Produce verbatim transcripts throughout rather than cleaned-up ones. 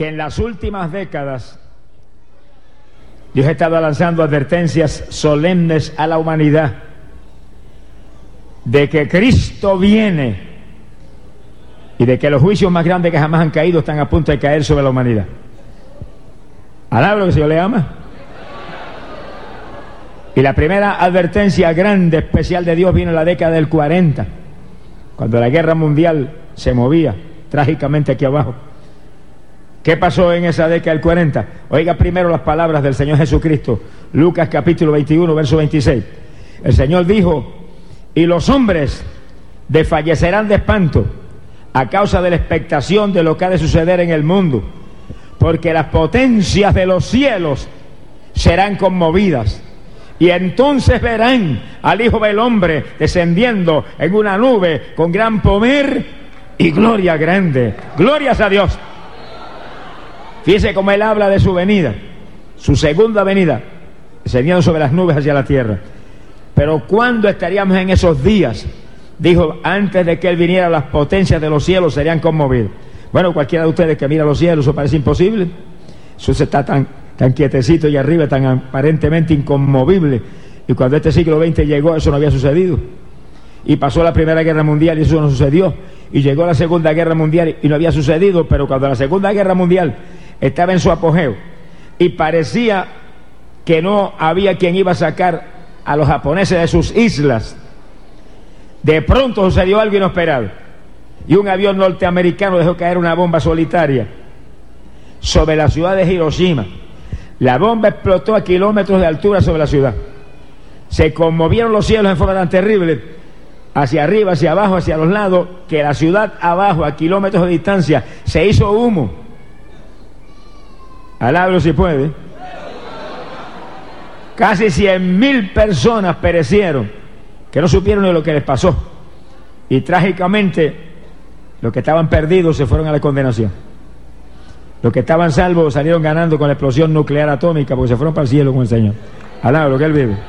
que en las últimas décadas Dios ha estado lanzando advertencias solemnes a la humanidad de que Cristo viene y de que los juicios más grandes que jamás han caído están a punto de caer sobre la humanidad. ¿Alaba lo que el Señor le ama? Y la primera advertencia grande, especial de Dios vino en la década del cuarenta, cuando la guerra mundial se movía trágicamente aquí abajo. ¿Qué pasó en esa década del cuarenta? Oiga primero las palabras del Señor Jesucristo, Lucas capítulo veintiuno, verso veintiséis. El Señor dijo: y los hombres desfallecerán de espanto a causa de la expectación de lo que ha de suceder en el mundo, porque las potencias de los cielos serán conmovidas. Y entonces verán al Hijo del Hombre descendiendo en una nube con gran poder y gloria grande. Glorias a Dios. Fíjese cómo Él habla de su venida, su segunda venida, descendiendo sobre las nubes hacia la tierra. Pero ¿cuándo estaríamos en esos días? Dijo, antes de que Él viniera, las potencias de los cielos serían conmovidas. Bueno, cualquiera de ustedes que mira los cielos, ¿eso parece imposible? Eso se está tan... tan quietecito y arriba, tan aparentemente inconmovible. Y cuando este siglo veinte llegó, eso no había sucedido. Y pasó la Primera Guerra Mundial y eso no sucedió. Y llegó la Segunda Guerra Mundial y no había sucedido. Pero cuando la Segunda Guerra Mundial estaba en su apogeo y parecía que no había quien iba a sacar a los japoneses de sus islas, de pronto sucedió algo inesperado. Y un avión norteamericano dejó caer una bomba solitaria sobre la ciudad de Hiroshima. La bomba explotó a kilómetros de altura sobre la ciudad. Se conmovieron los cielos en forma tan terrible, hacia arriba, hacia abajo, hacia los lados, que la ciudad abajo, a kilómetros de distancia, se hizo humo. Alábalo si puede. Casi cien mil personas perecieron, que no supieron ni lo que les pasó. Y trágicamente, los que estaban perdidos se fueron a la condenación. Los que estaban salvos salieron ganando con la explosión nuclear atómica porque se fueron para el cielo con el Señor. Alaba lo que Él vive.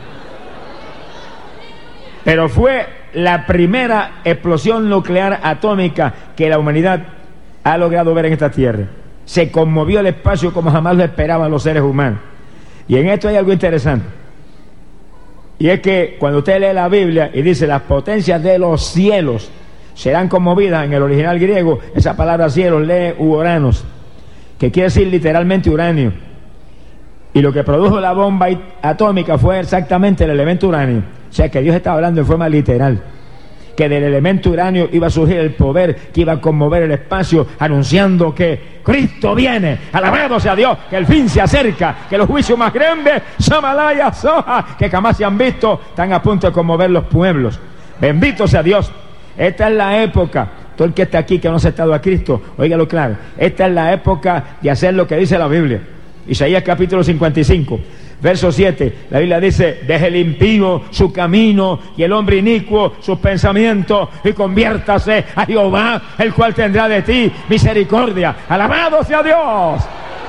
Pero fue la primera explosión nuclear atómica que la humanidad ha logrado ver en esta tierra. Se conmovió el espacio como jamás lo esperaban los seres humanos. Y en esto hay algo interesante. Y es que cuando usted lee la Biblia y dice las potencias de los cielos serán conmovidas, en el original griego, esa palabra cielos lee uoranos, que quiere decir literalmente uranio. Y lo que produjo la bomba atómica fue exactamente el elemento uranio. O sea que Dios estaba hablando en forma literal, que del elemento uranio iba a surgir el poder que iba a conmover el espacio, anunciando que Cristo viene. Alabado sea Dios, que el fin se acerca, que los juicios más grandes, Samalaya, Soja, que jamás se han visto, están a punto de conmover los pueblos. Bendito sea Dios. Esta es la época. Todo el que está aquí que no ha aceptado a Cristo, óigalo claro, esta es la época de hacer lo que dice la Biblia. Isaías capítulo cincuenta y cinco, verso siete, la Biblia dice: deje el impío su camino y el hombre inicuo sus pensamientos, y conviértase a Jehová, el cual tendrá de ti misericordia. Alabado sea Dios.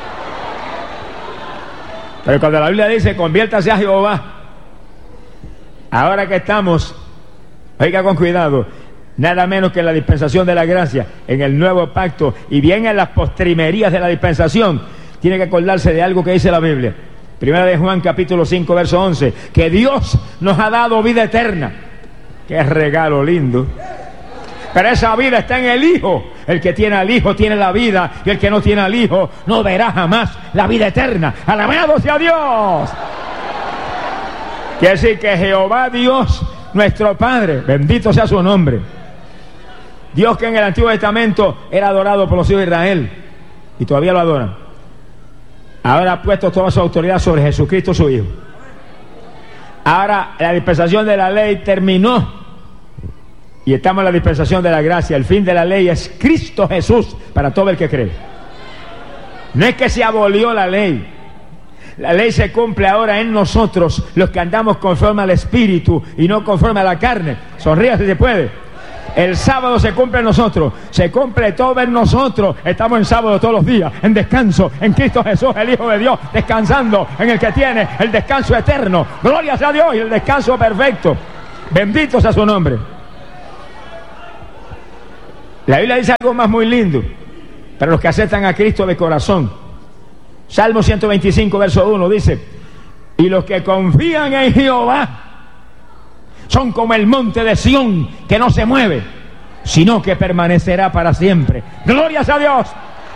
Pero cuando la Biblia dice conviértase a Jehová, ahora que estamos, oiga con cuidado, nada menos que en la dispensación de la gracia, en el nuevo pacto, y bien en las postrimerías de la dispensación, tiene que acordarse de algo que dice la Biblia. Primera de Juan capítulo cinco, verso once, que Dios nos ha dado vida eterna. Qué regalo lindo. Pero esa vida está en el Hijo. El que tiene al Hijo tiene la vida, y el que no tiene al Hijo no verá jamás la vida eterna. Alabado sea Dios. Quiere decir que Jehová Dios, nuestro Padre, bendito sea su nombre, Dios que en el Antiguo Testamento era adorado por los hijos de Israel, y todavía lo adoran, ahora ha puesto toda su autoridad sobre Jesucristo su Hijo. Ahora la dispensación de la ley terminó y estamos en la dispensación de la gracia. El fin de la ley es Cristo Jesús para todo el que cree. No es que se abolió la ley. La ley se cumple ahora en nosotros, los que andamos conforme al Espíritu y no conforme a la carne. Sonría si se puede. El sábado se cumple en nosotros, se cumple todo en nosotros. Estamos en sábado todos los días, en descanso, en Cristo Jesús, el Hijo de Dios, descansando en el que tiene el descanso eterno. Gloria sea a Dios y el descanso perfecto. Bendito sea su nombre. La Biblia dice algo más muy lindo. para los que aceptan a Cristo de corazón. Salmo ciento veinticinco, verso uno dice: y los que confían en Jehová son como el monte de Sión, que no se mueve, sino que permanecerá para siempre. ¡Glorias a Dios!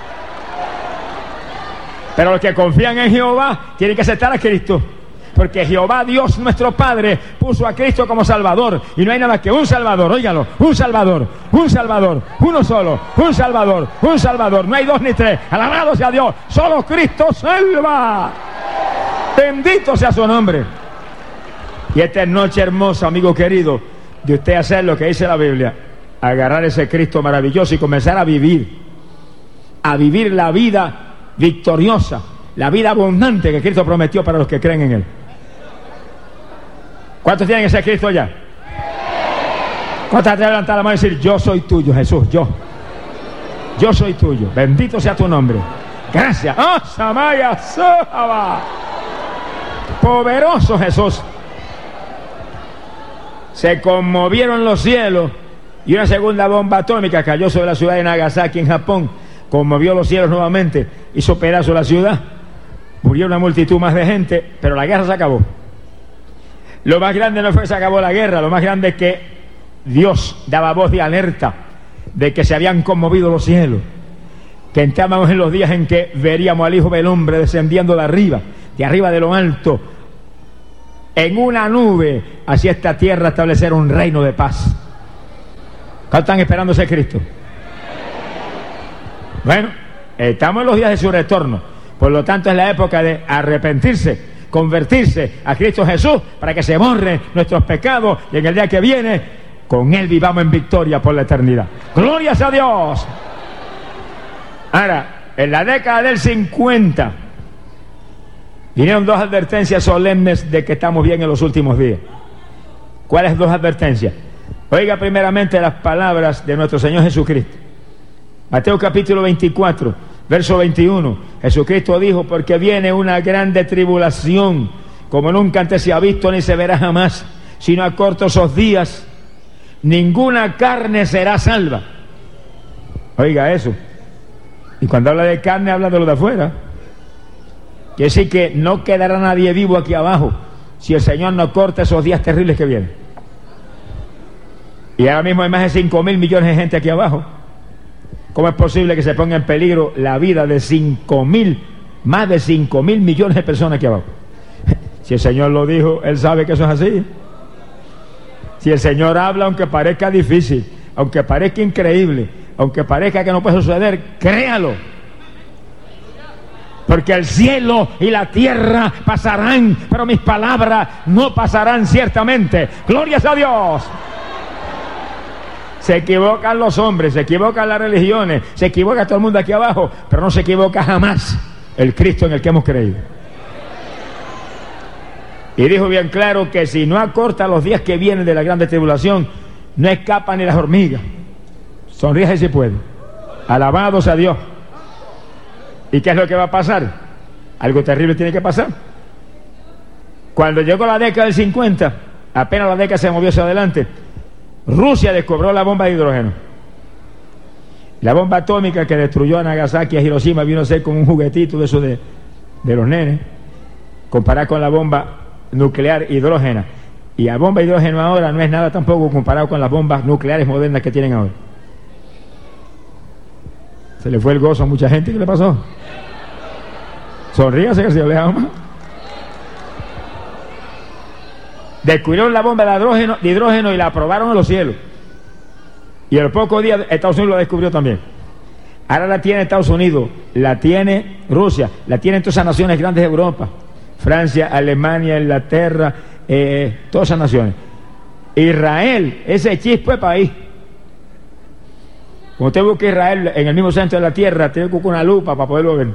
Pero los que confían en Jehová tienen que aceptar a Cristo, porque Jehová Dios nuestro Padre puso a Cristo como Salvador, y no hay nada más que un Salvador. Óigalo, un Salvador, un Salvador, uno solo, un Salvador, un Salvador, no hay dos ni tres. Alabado sea Dios, solo Cristo salva. Bendito sea su nombre. Y esta noche hermosa, amigo querido, de usted hacer lo que dice la Biblia, agarrar ese Cristo maravilloso y comenzar a vivir, a vivir la vida victoriosa, la vida abundante que Cristo prometió para los que creen en Él. ¿Cuántos tienen ese Cristo ya? ¿Cuántos te levantar la mano y decir: yo soy tuyo, Jesús, yo yo soy tuyo, bendito sea tu nombre, gracias? ¡Oh, Samaya Sohaba! Poderoso Jesús. Se conmovieron los cielos y una segunda bomba atómica cayó sobre la ciudad de Nagasaki en Japón, conmovió los cielos nuevamente, hizo pedazo la ciudad, murió una multitud más de gente, pero la guerra se acabó. Lo más grande no fue que se acabó la guerra, lo más grande es que Dios daba voz de alerta de que se habían conmovido los cielos, que entrábamos en los días en que veríamos al Hijo del Hombre descendiendo de arriba, de arriba de lo alto, en una nube, hacia esta tierra establecer un reino de paz. ¿Cuántos están esperando ese Cristo? Bueno, estamos en los días de su retorno, por lo tanto es la época de arrepentirse, convertirse a Cristo Jesús, para que se borren nuestros pecados y en el día que viene con Él vivamos en victoria por la eternidad. ¡Glorias a Dios! Ahora, en la década del cincuenta vinieron dos advertencias solemnes de que estamos bien en los últimos días. ¿Cuáles dos advertencias? Oiga primeramente las palabras de nuestro Señor Jesucristo. Mateo capítulo veinticuatro, verso veintiuno. Jesucristo dijo: porque viene una grande tribulación, como nunca antes se ha visto ni se verá jamás, sino a cortos esos días ninguna carne será salva. Oiga eso. Y cuando habla de carne, habla de lo de afuera. Quiere decir que no quedará nadie vivo aquí abajo si el Señor no corta esos días terribles que vienen. Y ahora mismo hay más de cinco mil millones de gente aquí abajo. ¿Cómo es posible que se ponga en peligro la vida de cinco mil, más de cinco mil millones de personas aquí abajo? Si el Señor lo dijo, Él sabe que eso es así. Si el Señor habla, aunque parezca difícil, aunque parezca increíble, aunque parezca que no puede suceder, créalo. Porque el cielo y la tierra pasarán, pero mis palabras no pasarán ciertamente. ¡Glorias a Dios! Se equivocan los hombres, se equivocan las religiones, se equivoca todo el mundo aquí abajo, pero no se equivoca jamás el Cristo en el que hemos creído. Y dijo bien claro que si no acorta los días que vienen de la grande tribulación, no escapan ni las hormigas. Sonríe si puede. Alabado sea Dios. ¿Y qué es lo que va a pasar? Algo terrible tiene que pasar. Cuando llegó la década del cincuenta, apenas la década se movió hacia adelante, Rusia descubrió la bomba de hidrógeno. La bomba atómica que destruyó a Nagasaki y a Hiroshima vino a ser como un juguetito de eso de, de los nenes, comparado con la bomba nuclear hidrógena. Y la bomba de hidrógeno ahora no es nada tampoco comparado con las bombas nucleares modernas que tienen ahora. Se le fue el gozo a mucha gente. ¿Qué le pasó? Sonríase que se le ama. Descubrieron la bomba de hidrógeno, de hidrógeno y la aprobaron en los cielos. Y a los pocos días Estados Unidos la descubrió también. Ahora la tiene Estados Unidos, la tiene Rusia, la tienen todas esas naciones grandes de Europa. Francia, Alemania, Inglaterra, eh, todas esas naciones. Israel, ese chispo es país. Cuando usted busca Israel en el mismo centro de la tierra, tiene que buscar una lupa para poderlo ver.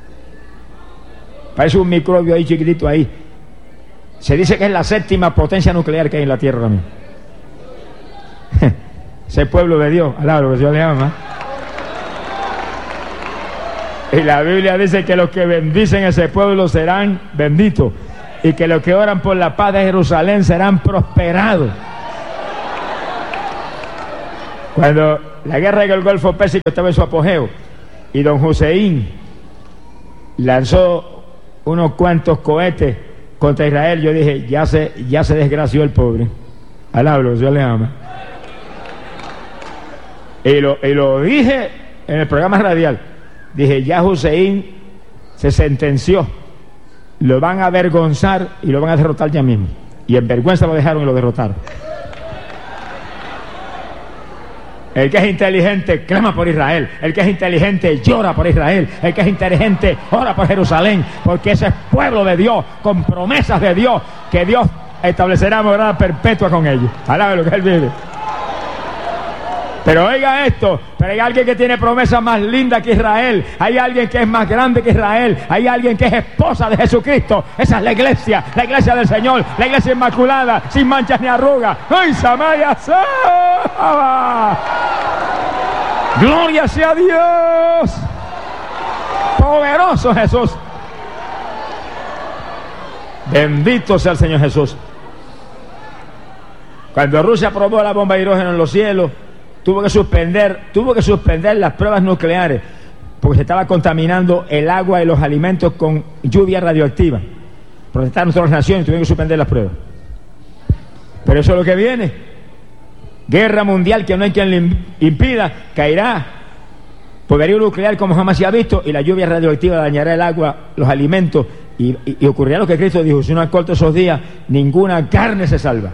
Parece un microbio ahí chiquitito ahí. Se dice que es la séptima potencia nuclear que hay en la tierra también. Ese pueblo de Dios, alaba lo que Dios le ama. Y la Biblia dice que los que bendicen a ese pueblo serán benditos, y que los que oran por la paz de Jerusalén serán prosperados. Cuando la guerra del Golfo Pérsico estaba en su apogeo, y don Hussein lanzó unos cuantos cohetes contra Israel, yo dije, ya se, ya se desgració el pobre. Alablo, Dios le ama. Y lo, y lo dije en el programa radial. Dije, ya Hussein se sentenció, lo van a avergonzar y lo van a derrotar ya mismo. Y en vergüenza lo dejaron y lo derrotaron. El que es inteligente clama por Israel. El que es inteligente llora por Israel. El que es inteligente ora por Jerusalén, porque ese es pueblo de Dios, con promesas de Dios, que Dios establecerá morada perpetua con ellos. Alabe lo que él vive. Pero oiga esto, pero hay alguien que tiene promesas más lindas que Israel. Hay alguien que es más grande que Israel. Hay alguien que es esposa de Jesucristo. Esa es la iglesia, la iglesia del Señor, la iglesia inmaculada, sin manchas ni arrugas. ¡Ay, Samaya! ¡Gloria sea a Dios! ¡Poderoso Jesús! Bendito sea el Señor Jesús. Cuando Rusia probó la bomba de hidrógeno en los cielos, tuvo que suspender, tuvo que suspender las pruebas nucleares, porque se estaba contaminando el agua y los alimentos con lluvia radioactiva. Protestaron todas las naciones y tuvieron que suspender las pruebas. Pero eso es lo que viene. Guerra mundial que no hay quien le impida, caerá poderío nuclear como jamás se ha visto, y la lluvia radioactiva dañará el agua, los alimentos, y, y, y ocurrirá lo que Cristo dijo: si no acorto esos días, ninguna carne se salva.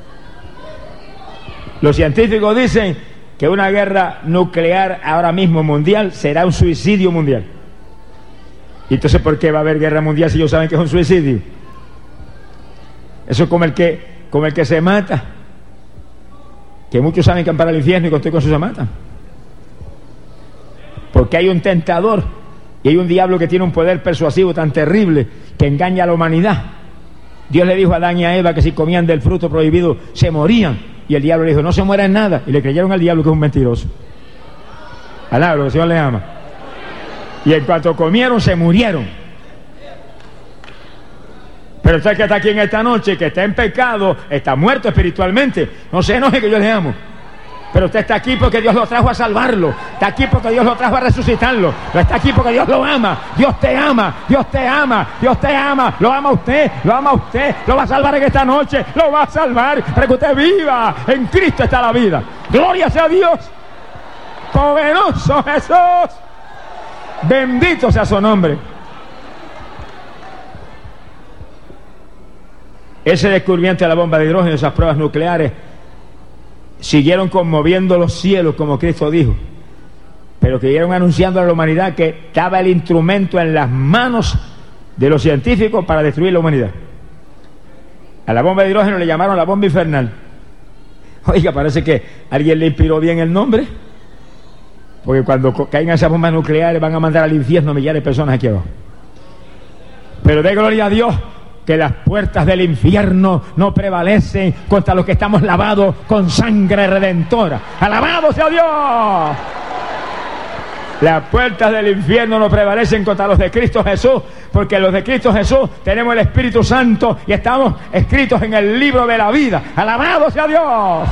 Los científicos dicen que una guerra nuclear ahora mismo mundial será un suicidio mundial. ¿Y entonces por qué va a haber guerra mundial si ellos saben que es un suicidio? Eso es como el que, como el que se mata, que muchos saben que van para el infierno y con todo con eso se matan. Porque hay un tentador y hay un diablo que tiene un poder persuasivo tan terrible que engaña a la humanidad. Dios le dijo a Adán y a Eva que si comían del fruto prohibido se morían. Y el diablo le dijo, no se muera en nada. Y le creyeron al diablo que es un mentiroso. Alabro, el Señor le ama. Y en cuanto comieron, se murieron. Pero usted que está aquí en esta noche, que está en pecado, está muerto espiritualmente. No se enoje que yo le amo. Pero usted está aquí porque Dios lo trajo a salvarlo. Está aquí porque Dios lo trajo a resucitarlo. Está aquí porque Dios lo ama. Dios te ama, Dios te ama, Dios te ama. Lo ama usted, lo ama usted. Lo va a salvar en esta noche, lo va a salvar para que usted viva. En Cristo está la vida. Gloria sea a Dios. Poderoso Jesús. Bendito sea su nombre. Ese descubrimiento de la bomba de hidrógeno, esas pruebas nucleares, siguieron conmoviendo los cielos, como Cristo dijo, pero que siguieron anunciando a la humanidad que estaba el instrumento en las manos de los científicos para destruir la humanidad. A la bomba de hidrógeno le llamaron la bomba infernal. Oiga, parece que alguien le inspiró bien el nombre, porque cuando caigan esas bombas nucleares van a mandar al infierno millares de personas aquí abajo. Pero dé gloria a Dios que las puertas del infierno no prevalecen contra los que estamos lavados con sangre redentora. ¡Alabado sea Dios! Las puertas del infierno no prevalecen contra los de Cristo Jesús, porque los de Cristo Jesús tenemos el Espíritu Santo y estamos escritos en el libro de la vida. ¡Alabado sea Dios!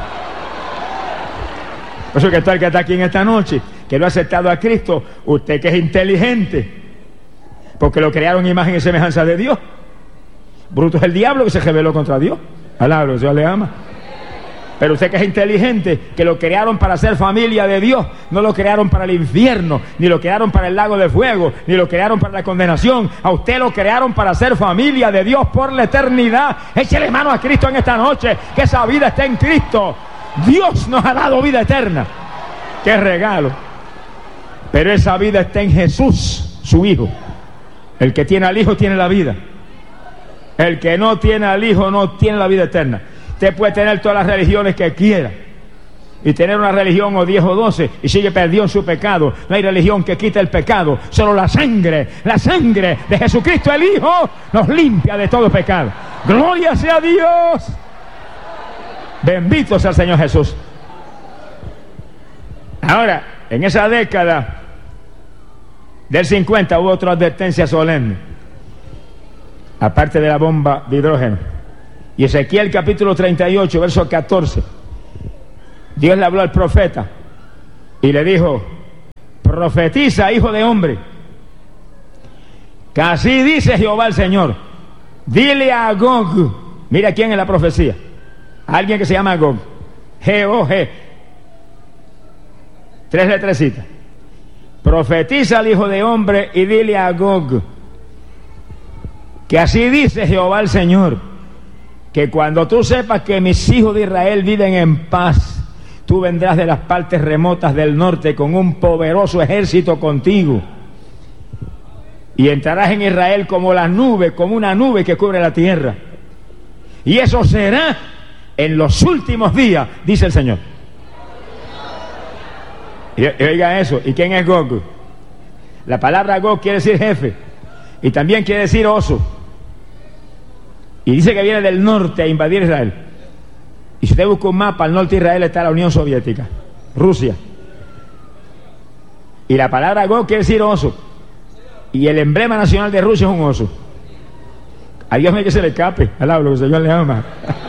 Por eso que está el que está aquí en esta noche, que lo ha aceptado a Cristo, usted que es inteligente, porque lo crearon imagen y semejanza de Dios. Bruto es el diablo que se rebeló contra Dios. Alabro, Dios le ama. Pero usted que es inteligente, que lo crearon para ser familia de Dios, no lo crearon para el infierno, ni lo crearon para el lago de fuego, ni lo crearon para la condenación. A usted lo crearon para ser familia de Dios por la eternidad. Échele mano a Cristo en esta noche, que esa vida está en Cristo. Dios nos ha dado vida eterna. ¡Qué regalo! Pero esa vida está en Jesús, su Hijo. El que tiene al Hijo tiene la vida. El que no tiene al Hijo no tiene la vida eterna. Usted puede tener todas las religiones que quiera y tener una religión o diez o doce y sigue perdido en su pecado. No hay religión que quite el pecado. Solo la sangre, la sangre de Jesucristo el Hijo nos limpia de todo pecado. ¡Gloria sea a Dios! Bendito sea el Señor Jesús. Ahora, en esa década del cincuenta hubo otra advertencia solemne, aparte de la bomba de hidrógeno. Y Ezequiel capítulo treinta y ocho, verso catorce. Dios le habló al profeta y le dijo: profetiza, hijo de hombre, que así dice Jehová el Señor. Dile a Gog, mira quién es la profecía, alguien que se llama Gog, G O G, tres letrecitas. Profetiza al hijo de hombre y dile a Gog que así dice Jehová el Señor, que cuando tú sepas que mis hijos de Israel viven en paz, tú vendrás de las partes remotas del norte con un poderoso ejército contigo, y entrarás en Israel como la nube, como una nube que cubre la tierra. Y eso será en los últimos días, dice el Señor. Y, y oiga eso. ¿Y quién es Gog? La palabra Gog quiere decir jefe, y también quiere decir oso. Y dice que viene del norte a invadir Israel. Y si usted busca un mapa, al norte de Israel está la Unión Soviética, Rusia. Y la palabra Gog quiere decir oso. Y el emblema nacional de Rusia es un oso. A Dios no hay que se le escape, al hablo, que el Señor le ama.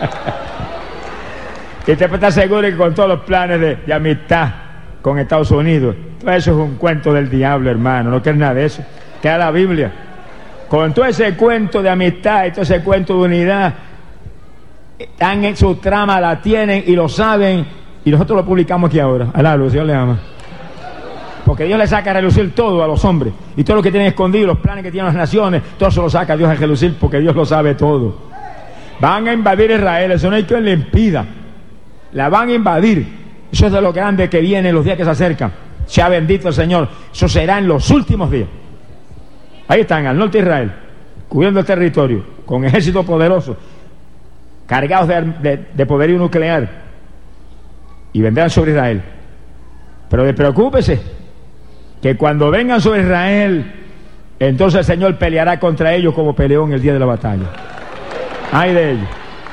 Y usted puede estar seguro que con todos los planes de, de amistad con Estados Unidos, todo eso es un cuento del diablo, hermano. No quiere nada de eso. Queda la Biblia. Con todo ese cuento de amistad y todo ese cuento de unidad, están en su trama, la tienen y lo saben, y nosotros lo publicamos aquí ahora. Al hablo, que el Señor le ama. Porque Dios le saca a relucir todo a los hombres, y todo lo que tienen escondido, los planes que tienen las naciones, todo eso lo saca Dios a relucir, porque Dios lo sabe todo. Van a invadir Israel, eso no hay quien le impida. La van a invadir. Eso es de lo grande que viene en los días que se acercan. Sea bendito el Señor. Eso será en los últimos días. Ahí están, al norte de Israel, cubriendo el territorio, con ejércitos poderosos, cargados de, de, de poderío nuclear, y vendrán sobre Israel. Pero despreocúpese, que cuando vengan sobre Israel, entonces el Señor peleará contra ellos como peleó en el día de la batalla. Ay de ellos.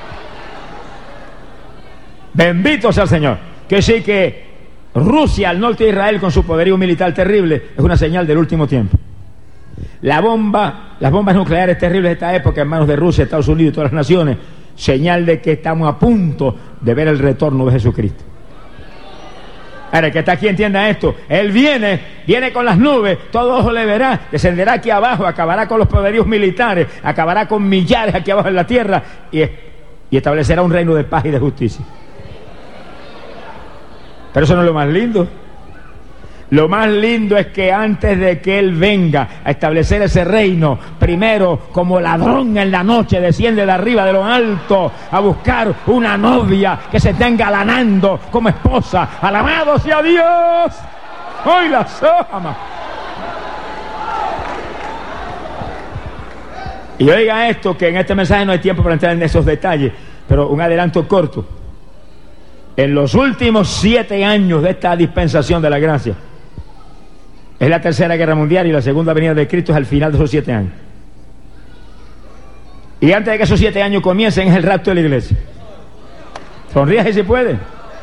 Bendito sea el Señor. Que sí, que Rusia, al norte de Israel, con su poderío militar terrible, es una señal del último tiempo. La bomba, las bombas nucleares terribles de esta época en manos de Rusia, Estados Unidos y todas las naciones, señal de que estamos a punto de ver el retorno de Jesucristo. Ahora, el que está aquí entienda esto. Él viene, viene con las nubes, todo ojo le verá, descenderá aquí abajo, acabará con los poderíos militares, acabará con millares aquí abajo en la tierra, y, y establecerá un reino de paz y de justicia. Pero eso no es lo más lindo. Lo más lindo es que antes de que Él venga a establecer ese reino, primero, como ladrón en la noche, desciende de arriba de lo alto a buscar una novia que se esté engalanando como esposa. ¡Alabado sea Dios! ¡Hoy la ama! Y oiga esto, que en este mensaje no hay tiempo para entrar en esos detalles, pero un adelanto corto. En los últimos siete años de esta dispensación de la gracia, es la tercera guerra mundial, y la segunda venida de Cristo es al final de esos siete años. Y antes de que esos siete años comiencen, es el rapto de la iglesia. Sonríe si puede.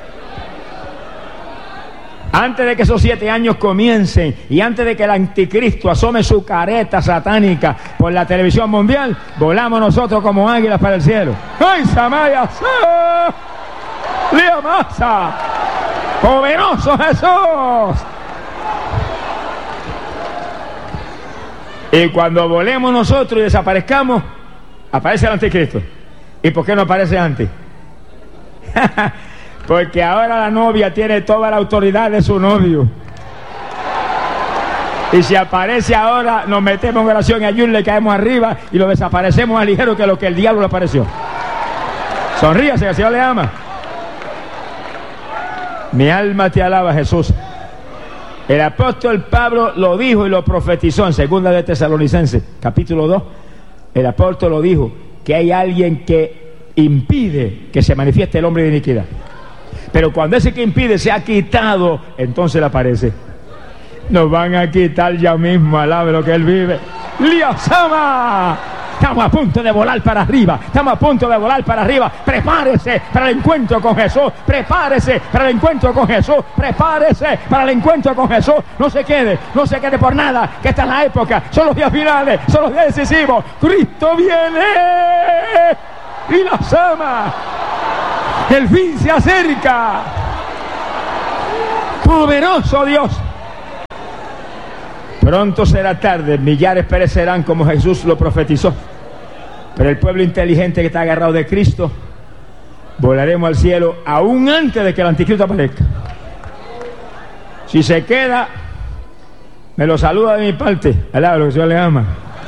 Antes de que esos siete años comiencen, y antes de que el anticristo asome su careta satánica por la televisión mundial, volamos nosotros como águilas para el cielo. ¡Ay, Samaya! ¡Lía masa! ¡Poderoso Jesús! Y cuando volemos nosotros y desaparezcamos, aparece el anticristo. ¿Y por qué no aparece antes? Porque ahora la novia tiene toda la autoridad de su novio. Y si aparece ahora, nos metemos en oración y ayuno, le caemos arriba y lo desaparecemos más ligero que lo que el diablo le apareció. Sonríase, que el Señor le ama. Mi alma te alaba, Jesús. El apóstol Pablo lo dijo y lo profetizó en segunda de Tesalonicenses, capítulo dos. El apóstol lo dijo, que hay alguien que impide que se manifieste el hombre de iniquidad. Pero cuando ese que impide se ha quitado, entonces le aparece. Nos van a quitar ya mismo, alabe lo que él vive. ¡Liasama! Estamos a punto de volar para arriba. Estamos a punto de volar para arriba. Prepárese para el encuentro con Jesús. Prepárese para el encuentro con Jesús. Prepárese para el encuentro con Jesús. No se quede, no se quede por nada, que esta es la época. Son los días finales, son los días decisivos. Cristo viene y las ama. El fin se acerca. Poderoso Dios. Pronto será tarde, millares perecerán como Jesús lo profetizó. Pero el pueblo inteligente que está agarrado de Cristo, volaremos al cielo aún antes de que el anticristo aparezca. Si se queda, me lo saluda de mi parte. Alá, lo que Dios le ama.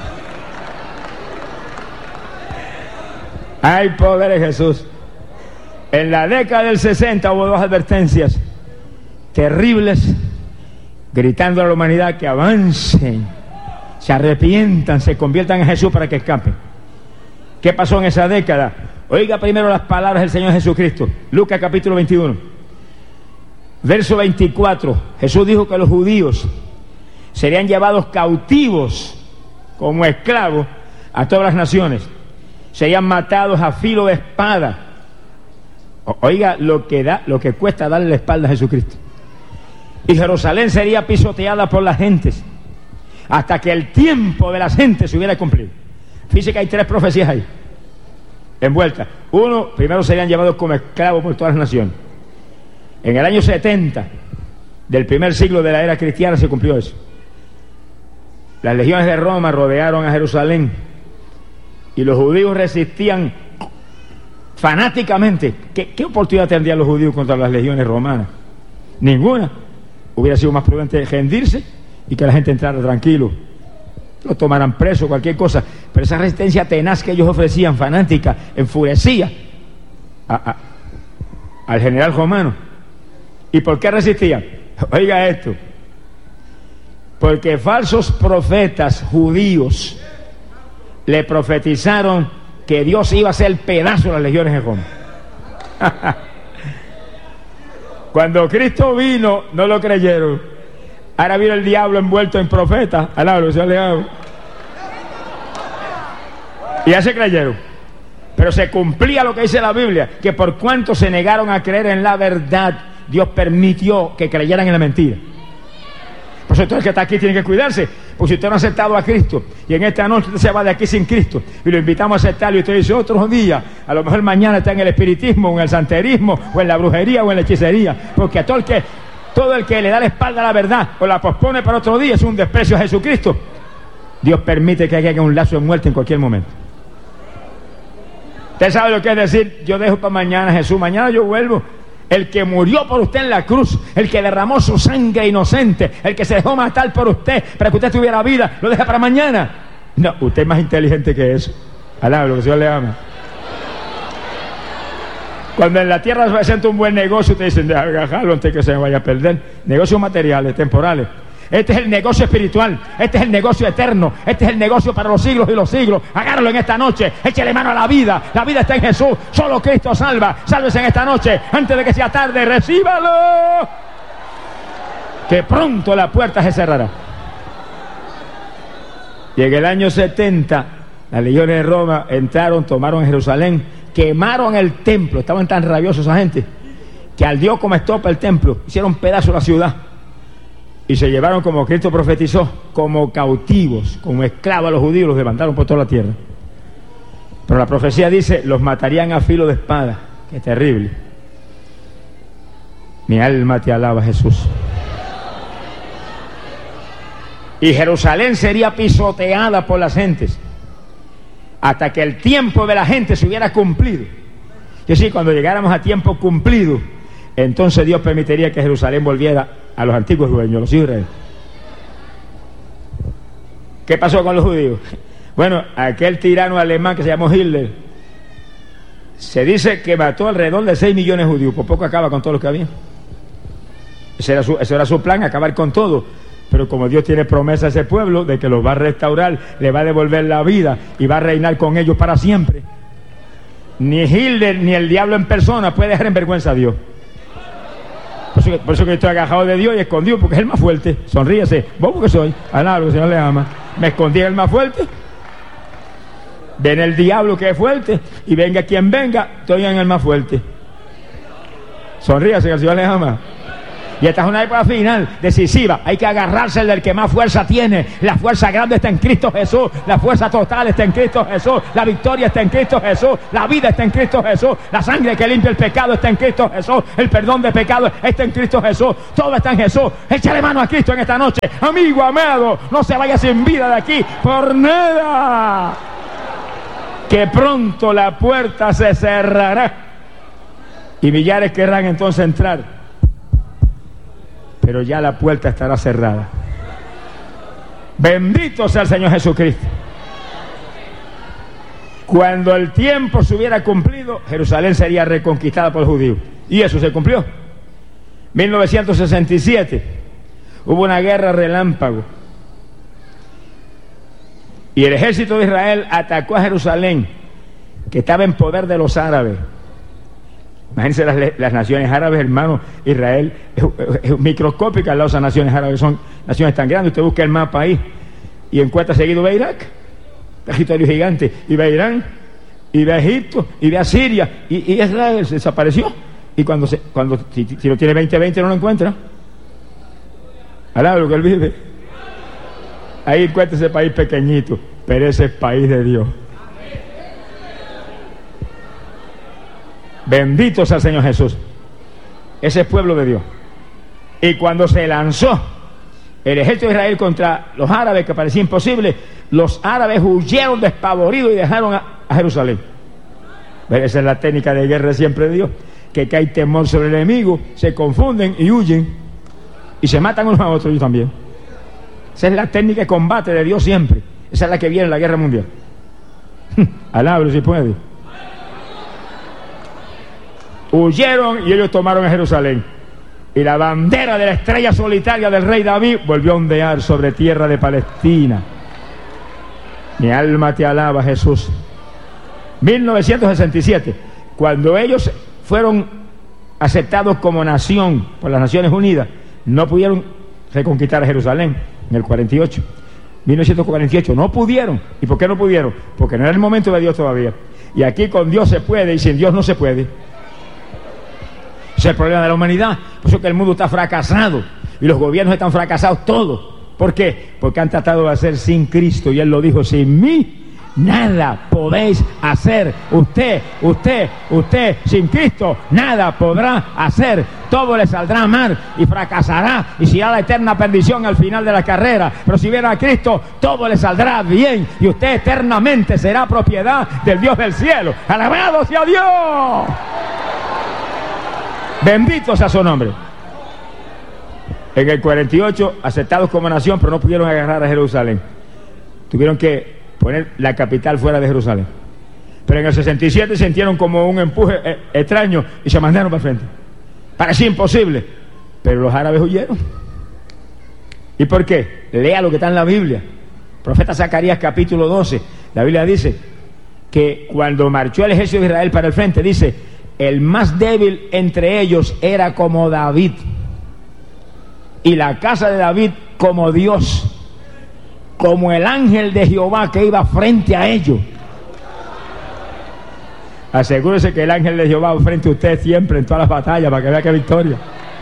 Hay poder en Jesús. En la década del sesenta hubo dos advertencias terribles, gritando a la humanidad que avancen, se arrepientan, se conviertan en Jesús para que escapen. ¿Qué pasó en esa década? Oiga primero las palabras del Señor Jesucristo. Lucas capítulo veintiuno, verso veinticuatro. Jesús dijo que los judíos serían llevados cautivos como esclavos a todas las naciones, serían matados a filo de espada. Oiga lo que da, lo que cuesta darle la espalda a Jesucristo. Y Jerusalén sería pisoteada por las gentes hasta que el tiempo de las gentes se hubiera cumplido. Fíjese que hay tres profecías ahí envueltas. Uno, primero serían llevados como esclavos por todas las naciones. En el año setenta del primer siglo de la era cristiana se cumplió eso. Las legiones de Roma rodearon a Jerusalén y los judíos resistían fanáticamente. ¿Qué, qué oportunidad tendrían los judíos contra las legiones romanas? Ninguna. Hubiera sido más prudente rendirse y que la gente entrara tranquilo, lo tomaran preso, cualquier cosa. Pero esa resistencia tenaz que ellos ofrecían, fanática, enfurecía a, a, al general romano. ¿Y por qué resistían? Oiga esto: porque falsos profetas judíos le profetizaron que Dios iba a hacer el pedazo de las legiones de Roma. Cuando Cristo vino, no lo creyeron. Ahora vino el diablo envuelto en profetas. Alablo, Señor le hago. Y ya se creyeron. Pero se cumplía lo que dice la Biblia, que por cuanto se negaron a creer en la verdad, Dios permitió que creyeran en la mentira. Por eso todo el que está aquí tiene que cuidarse, porque si usted no ha aceptado a Cristo y en esta noche usted se va de aquí sin Cristo y lo invitamos a aceptarlo y usted dice otros días, a lo mejor mañana está en el espiritismo, o en el santerismo, o en la brujería, o en la hechicería, porque a todo el que todo el que le da la espalda a la verdad o la pospone para otro día es un desprecio a Jesucristo. Dios permite que haya un lazo de muerte en cualquier momento. Usted sabe lo que es decir: yo dejo para mañana, Jesús, mañana yo vuelvo. El que murió por usted en la cruz, el que derramó su sangre inocente, el que se dejó matar por usted para que usted tuviera vida, lo deja para mañana. No, usted es más inteligente que eso. Alá, lo que Dios le ama. Cuando en la tierra se presenta un buen negocio, usted dice: déjalo antes que se me vaya a perder. Negocios materiales, temporales. Este es el negocio espiritual, este es el negocio eterno, este es el negocio para los siglos y los siglos. Agárralo en esta noche, échale mano a la vida. La vida está en Jesús, solo Cristo salva. Sálvese en esta noche, antes de que sea tarde, recíbalo, que pronto la puerta se cerrará. Y en el año setenta, las legiones de Roma entraron, tomaron Jerusalén, quemaron el templo. Estaban tan rabiosos esa gente que ardió como estopa el templo, hicieron pedazo la ciudad. Y se llevaron, como Cristo profetizó, como cautivos, como esclavos a los judíos, los levantaron por toda la tierra. Pero la profecía dice: los matarían a filo de espada. ¡Qué terrible! Mi alma te alaba, Jesús. Y Jerusalén sería pisoteada por las gentes hasta que el tiempo de la gente se hubiera cumplido. Y así, cuando llegáramos a tiempo cumplido, entonces Dios permitiría que Jerusalén volviera a los antiguos dueños, los hijos de Israel. ¿Qué pasó con los judíos? Bueno, aquel tirano alemán que se llamó Hitler, se dice que mató alrededor de seis millones de judíos. Por poco acaba con todo lo que había. Ese era su, ese era su plan, acabar con todo. Pero como Dios tiene promesa a ese pueblo de que los va a restaurar, le va a devolver la vida y va a reinar con ellos para siempre, ni Hitler ni el diablo en persona puede dejar en vergüenza a Dios. Por eso, que, por eso que estoy agajado de Dios y escondido, porque es el más fuerte. Sonríese, bobo que soy. Alá, lo que el Señor le ama. Me escondí en el más fuerte. Ven el diablo que es fuerte, y venga quien venga, estoy en el más fuerte. Sonríase, que el Señor le ama. Y esta es una época final, decisiva. Hay que agarrarse del que más fuerza tiene. La fuerza grande está en Cristo Jesús. La fuerza total está en Cristo Jesús. La victoria está en Cristo Jesús. La vida está en Cristo Jesús. La sangre que limpia el pecado está en Cristo Jesús. El perdón de pecados está en Cristo Jesús. Todo está en Jesús. Échale mano a Cristo en esta noche. Amigo amado, no se vaya sin vida de aquí por nada. Que pronto la puerta se cerrará. Y millares querrán entonces entrar. Pero ya la puerta estará cerrada. Bendito sea el Señor Jesucristo. Cuando el tiempo se hubiera cumplido, Jerusalén sería reconquistada por los judíos. Y eso se cumplió. mil novecientos sesenta y siete hubo una guerra relámpago. Y el ejército de Israel atacó a Jerusalén, que estaba en poder de los árabes. Imagínense las, las naciones árabes, hermano. Israel es, es, es microscópica al lado de esas naciones árabes. Son naciones tan grandes. Usted busca el mapa ahí y encuentra seguido ve Irak, territorio gigante, y ve Irán, y ve Egipto, y ve a Siria, y, y Israel se desapareció. Y cuando, se, cuando si, si no tiene veinte veinte no lo encuentra. Alaba lo que él vive. Ahí encuentra ese país pequeñito, pero ese es país de Dios. Bendito sea el Señor Jesús. Ese es pueblo de Dios. Y cuando se lanzó el ejército de Israel contra los árabes, que parecía imposible, los árabes huyeron despavoridos y dejaron a, a Jerusalén. Esa es la técnica de guerra siempre de Dios, que cae temor sobre el enemigo, se confunden y huyen y se matan unos a otros. Yo también. Esa es la técnica de combate de Dios siempre. Esa es la que viene en la guerra mundial. Alábalo si puede. Huyeron y ellos tomaron a Jerusalén. Y la bandera de la estrella solitaria del rey David volvió a ondear sobre tierra de Palestina. Mi alma te alaba, Jesús. mil novecientos sesenta y siete, cuando ellos fueron aceptados como nación por las Naciones Unidas, no pudieron reconquistar a Jerusalén en el cuarenta y ocho. mil novecientos cuarenta y ocho, no pudieron. ¿Y por qué no pudieron? Porque no era el momento de Dios todavía. Y aquí con Dios se puede y sin Dios no se puede. Ese es el problema de la humanidad. Por eso que el mundo está fracasado y los gobiernos están fracasados todos. ¿Por qué? Porque han tratado de hacer sin Cristo, y Él lo dijo: sin mí nada podéis hacer. Usted, usted, usted sin Cristo nada podrá hacer. Todo le saldrá mal y fracasará y será la eterna perdición al final de la carrera. Pero si viene a Cristo, todo le saldrá bien y usted eternamente será propiedad del Dios del cielo. ¡Alabado sea Dios! Bendito sea su nombre. En el cuarenta y ocho, aceptados como nación, pero no pudieron agarrar a Jerusalén. Tuvieron que poner la capital fuera de Jerusalén. Pero en el sesenta y siete sintieron como un empuje eh, extraño y se mandaron para frente. Parecía imposible, pero los árabes huyeron. ¿Y por qué? Lea lo que está en la Biblia. Profeta Zacarías capítulo doce. La Biblia dice que cuando marchó el ejército de Israel para el frente, dice: el más débil entre ellos era como David, y la casa de David como Dios, como el ángel de Jehová que iba frente a ellos. Asegúrese que el ángel de Jehová va frente a usted siempre en todas las batallas, para que vea que victoria.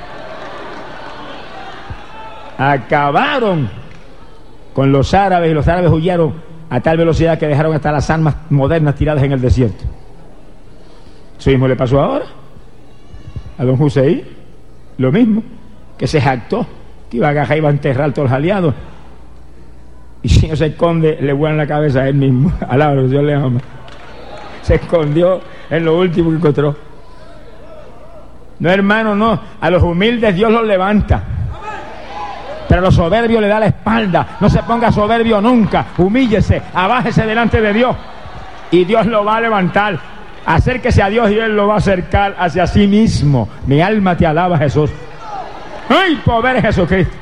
Acabaron con los árabes, y los árabes huyeron a tal velocidad que dejaron hasta las armas modernas tiradas en el desierto. Eso mismo le pasó ahora a don Hussein, lo mismo, que se jactó que iba a agarrar, iba a enterrar a todos los aliados, y si no se esconde, le vuelan la cabeza a él mismo. Alabado, Dios le ama. Se escondió en lo último que encontró. No, hermano, no. A los humildes Dios los levanta, pero a los soberbios le da la espalda. No se ponga soberbio nunca. Humíllese, abájese delante de Dios y Dios lo va a levantar. Acérquese a Dios y Él lo va a acercar hacia sí mismo. Mi alma te alaba, Jesús. ¡Ay, poder Jesucristo!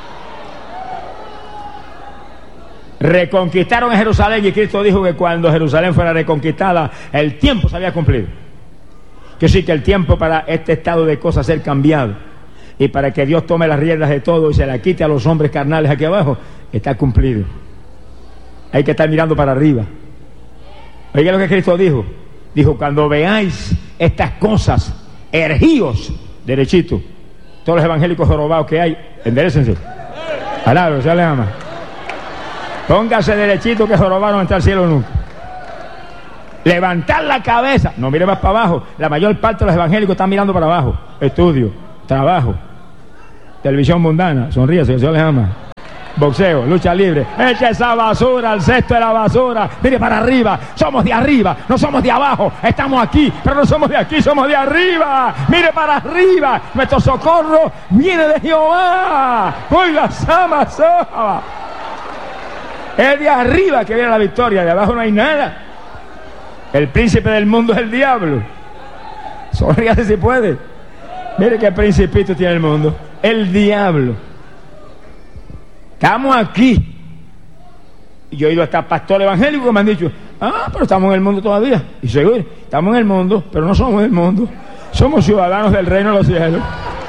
Reconquistaron a Jerusalén, y Cristo dijo que cuando Jerusalén fuera reconquistada, el tiempo se había cumplido. Que sí, que el tiempo para este estado de cosas ser cambiado y para que Dios tome las riendas de todo y se la quite a los hombres carnales aquí abajo, está cumplido. Hay que estar mirando para arriba. Oiga lo que Cristo dijo. Dijo: cuando veáis estas cosas, ergíos derechito. Usted todos los evangélicos jorobados que hay, enderécense. Alabro, se le ama. Póngase derechito que jorobados no entra al cielo nunca. Levantar la cabeza, no mire más para abajo. La mayor parte de los evangélicos están mirando para abajo. Estudio, trabajo, televisión mundana, sonríase, que Dios les ama. Boxeo, lucha libre, echa esa basura al cesto de la basura, mire para arriba, somos de arriba, no somos de abajo, estamos aquí, pero no somos de aquí, somos de arriba, mire para arriba, nuestro socorro viene de Jehová, hoy la sama soja. Es de arriba que viene la victoria, de abajo no hay nada. El príncipe del mundo es el diablo. Sonríase si puede. Mire qué principito tiene el mundo, el diablo. Estamos aquí. Y yo he ido hasta pastores evangélicos que me han dicho, ah, pero estamos en el mundo todavía. Y seguro, estamos en el mundo, pero no somos del mundo. Somos ciudadanos del reino de los cielos.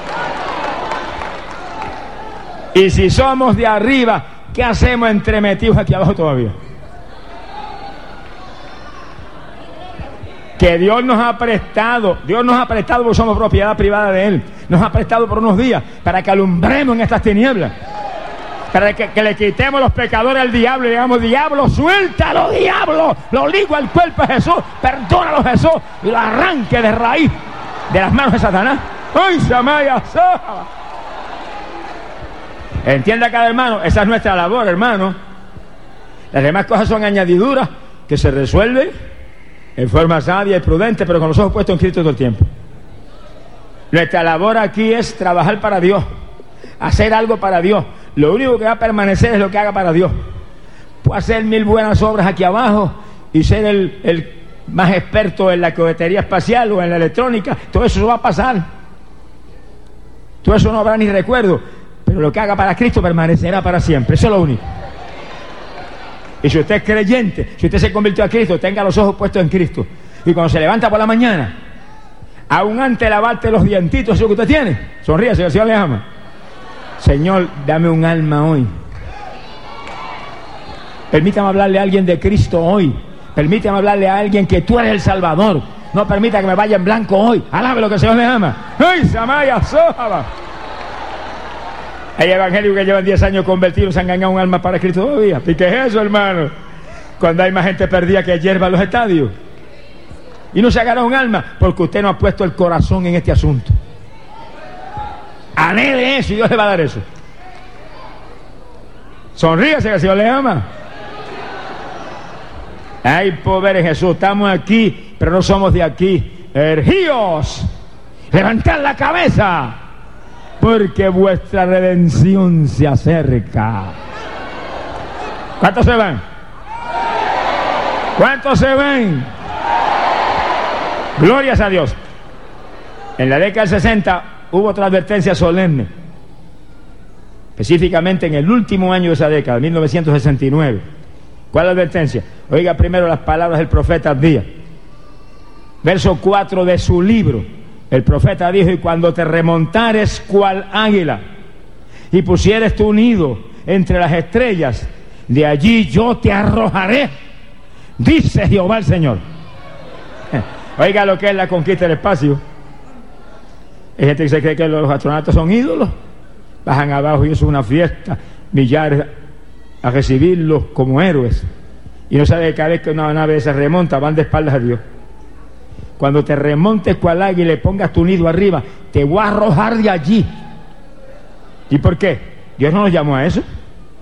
Y si somos de arriba, ¿qué hacemos entremetidos aquí abajo todavía? Que Dios nos ha prestado, Dios nos ha prestado porque somos propiedad privada de Él. Nos ha prestado por unos días para que alumbremos en estas tinieblas. Para que, que le quitemos los pecadores al diablo y digamos, diablo, suéltalo, diablo, lo ligo al cuerpo de Jesús, perdónalo Jesús, y lo arranque de raíz de las manos de Satanás. ¡Ay, Samaya! Entienda cada hermano, esa es nuestra labor, hermano. Las demás cosas son añadiduras que se resuelven en forma sabia y prudente, pero con los ojos puestos en Cristo todo el tiempo. Nuestra labor aquí es trabajar para Dios, hacer algo para Dios. Lo único que va a permanecer es lo que haga para Dios. Puedo hacer mil buenas obras aquí abajo y ser el, el más experto en la cohetería espacial o en la electrónica. Todo eso va a pasar. Todo eso no habrá ni recuerdo. Pero lo que haga para Cristo permanecerá para siempre. Eso es lo único. Y si usted es creyente, si usted se convirtió a Cristo, tenga los ojos puestos en Cristo. Y cuando se levanta por la mañana, aún antes de lavarte los dientitos, eso que usted tiene, sonríe, si el Señor le ama. Señor, dame un alma hoy. Permítame hablarle a alguien de Cristo hoy. Permítame hablarle a alguien que tú eres el Salvador. No permita que me vaya en blanco hoy. Alabe lo que el Señor le ama. ¡Ay, Samaya, Sohaba! Hay evangélicos que llevan diez años convertidos, se han ganado un alma para Cristo todavía. ¿Y qué es eso, hermano? Cuando hay más gente perdida que hierba en los estadios. Y no se ha ganado un alma porque usted no ha puesto el corazón en este asunto. Anhele eso y Dios le va a dar eso. Sonríase que el Señor le ama. Ay, pobre Jesús, estamos aquí, pero no somos de aquí. Ergíos, levantad la cabeza, porque vuestra redención se acerca. ¿Cuántos se van? ¿Cuántos se ven? Glorias a Dios. En la década del sesenta hubo otra advertencia solemne, específicamente en el último año de esa década, mil novecientos sesenta y nueve. ¿Cuál advertencia? Oiga primero las palabras del profeta Abdías. Verso cuatro de su libro. El profeta dijo: y cuando te remontares cual águila y pusieres tu nido entre las estrellas, de allí yo te arrojaré, dice Jehová el Señor. Oiga lo que es la conquista del espacio. Hay gente que se cree que los astronautas son ídolos, bajan abajo y eso es una fiesta, millares a recibirlos como héroes, y no sabe que cada vez que una nave se remonta van de espaldas a Dios. Cuando te remontes cual águila y le pongas tu nido arriba, te voy a arrojar de allí. ¿Y por qué? Dios no nos llamó a eso.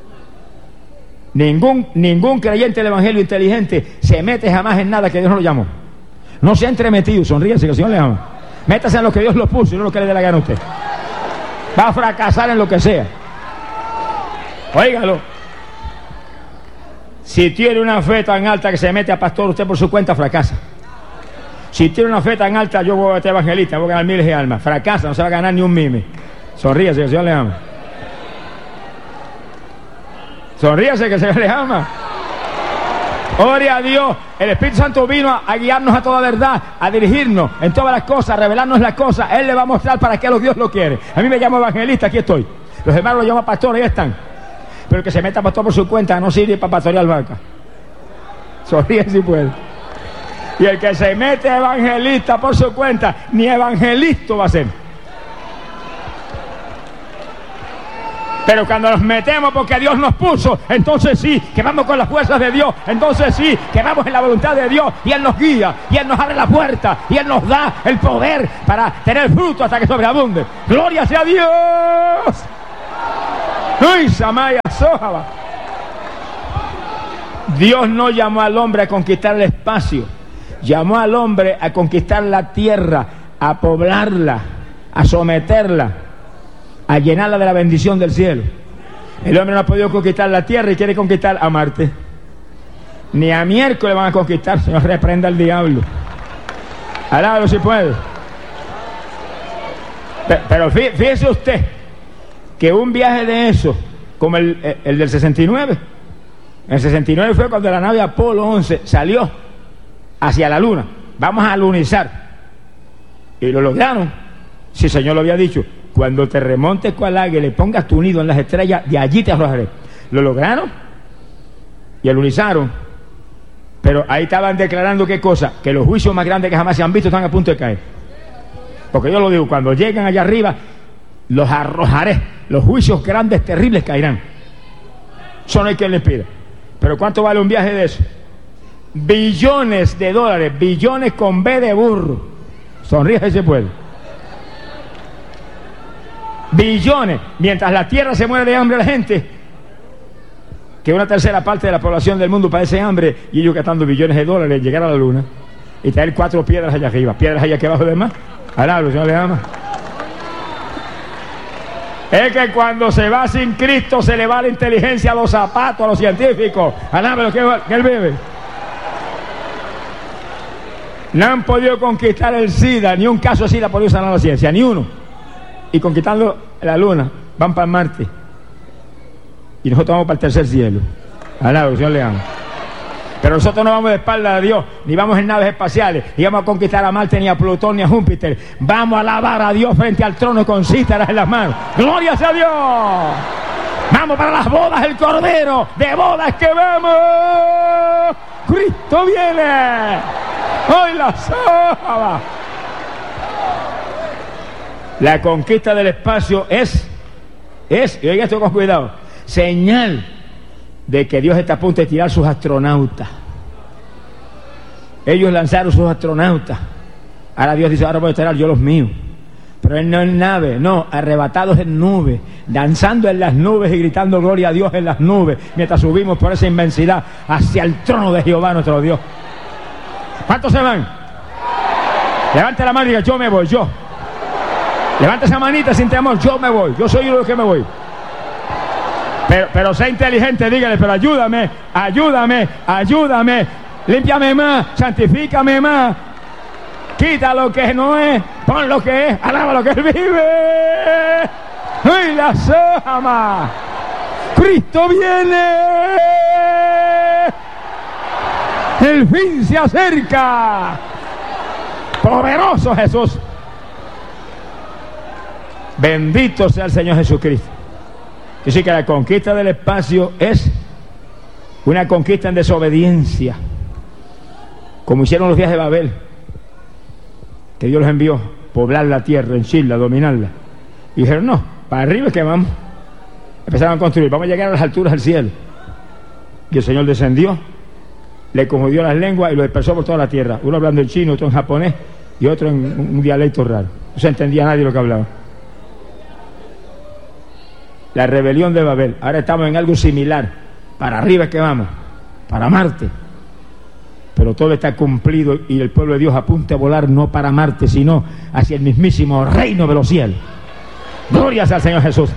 Ningún, ningún creyente del evangelio inteligente se mete jamás en nada que Dios no lo llamó. No se ha entremetido, sonríese que el Señor le ama. Métase en lo que Dios lo puso y no lo que le dé la gana a usted. Va a fracasar en lo que sea. Óigalo. Si tiene una fe tan alta que se mete a pastor, usted por su cuenta fracasa. Si tiene una fe tan alta, yo voy a este evangelista, voy a ganar miles de almas. Fracasa, no se va a ganar ni un mime. Sonríase que el Señor le ama. Sonríase que el Señor le ama. Ore a Dios. El Espíritu Santo vino a, a guiarnos a toda verdad, a dirigirnos en todas las cosas, a revelarnos las cosas. Él le va a mostrar para qué Dios lo quiere. A mí me llama evangelista, aquí estoy. Los hermanos lo llaman pastor, ahí están. Pero el que se meta pastor por su cuenta no sirve para pastorear vaca. Sonríe si puede. Y el que se mete evangelista por su cuenta, ni evangelista va a ser. Pero cuando nos metemos porque Dios nos puso, entonces sí, que vamos con las fuerzas de Dios, entonces sí, que vamos en la voluntad de Dios, y Él nos guía, y Él nos abre la puerta, y Él nos da el poder para tener fruto hasta que sobreabunde. ¡Gloria sea a Dios! ¡Uy, Samaya Sojaba! Dios no llamó al hombre a conquistar el espacio, llamó al hombre a conquistar la tierra, a poblarla, a someterla, a llenarla de la bendición del cielo. El hombre no ha podido conquistar la tierra y quiere conquistar a Marte. Ni a miércoles van a conquistar. Señor, reprenda al diablo. Alábalo si puede. Pero fíjese usted que un viaje de eso, como el, el del sesenta y nueve, en el sesenta y nueve fue cuando la nave Apolo once salió hacia la luna. Vamos a lunizar. Y lo lograron. Si el Señor lo había dicho: cuando te remontes con el águila y le pongas tu nido en las estrellas, de allí te arrojaré. Lo lograron y alunizaron. Pero ahí estaban declarando qué cosa: que los juicios más grandes que jamás se han visto están a punto de caer. Porque yo lo digo, cuando lleguen allá arriba, los arrojaré. Los juicios grandes, terribles caerán. Eso no hay quien les pida. Pero ¿cuánto vale un viaje de eso? Billones de dólares, billones con B de burro. Sonríe si se puede. Billones, mientras la tierra se muere de hambre la gente, que una tercera parte de la población del mundo padece hambre, y ellos gastando billones de dólares en llegar a la luna y traer cuatro piedras allá arriba, piedras allá aquí abajo de más. Alá, el Señor le ama. Es que cuando se va sin Cristo se le va la inteligencia a los zapatos, a los científicos. Alá, lo que, que él bebe. No han podido conquistar el SIDA, ni un caso de SIDA ha podido sanar la ciencia, ni uno. Y conquistando la luna, van para Marte. Y nosotros vamos para el tercer cielo. Alá, el Señor le ama. Pero nosotros no vamos de espalda a Dios, ni vamos en naves espaciales, ni vamos a conquistar a Marte, ni a Plutón, ni a Júpiter. Vamos a alabar a Dios frente al trono con cítaras en las manos. ¡Gloria sea a Dios! Vamos para las bodas del Cordero. ¡De bodas que vamos! ¡Cristo viene! ¡Hoy la soba! La conquista del espacio es, es, y oiga esto con cuidado, señal de que Dios está a punto de tirar sus astronautas. Ellos lanzaron sus astronautas. Ahora Dios dice: ahora voy a tirar yo los míos. Pero Él no en nave, no, arrebatados en nubes, danzando en las nubes y gritando gloria a Dios en las nubes, mientras subimos por esa inmensidad hacia el trono de Jehová nuestro Dios. ¿Cuántos se van? Levante la mano y diga: yo me voy, yo. Levante esa manita sin temor: yo me voy, yo soy uno de los que me voy. Pero, pero sea inteligente, dígale: pero ayúdame, ayúdame, ayúdame, límpiame más, santifícame más, quita lo que no es, pon lo que es, alaba lo que Él vive. ¡Uy, la sama! ¡Cristo viene! ¡El fin se acerca! ¡Poderoso Jesús! Bendito sea el Señor Jesucristo. Así que la conquista del espacio es una conquista en desobediencia, como hicieron los días de Babel, que Dios los envió poblar la tierra, henchirla, dominarla, y dijeron: no, para arriba es que vamos. Empezaron a construir, vamos a llegar a las alturas del cielo. Y el Señor descendió, le confundió las lenguas y lo dispersó por toda la tierra, uno hablando en chino, otro en japonés y otro en un dialecto raro. No se entendía nadie lo que hablaba. La rebelión de Babel. Ahora estamos en algo similar. Para arriba es que vamos, para Marte. Pero todo está cumplido y el pueblo de Dios apunta a volar no para Marte, sino hacia el mismísimo reino de los cielos. Gloria sea al Señor Jesús.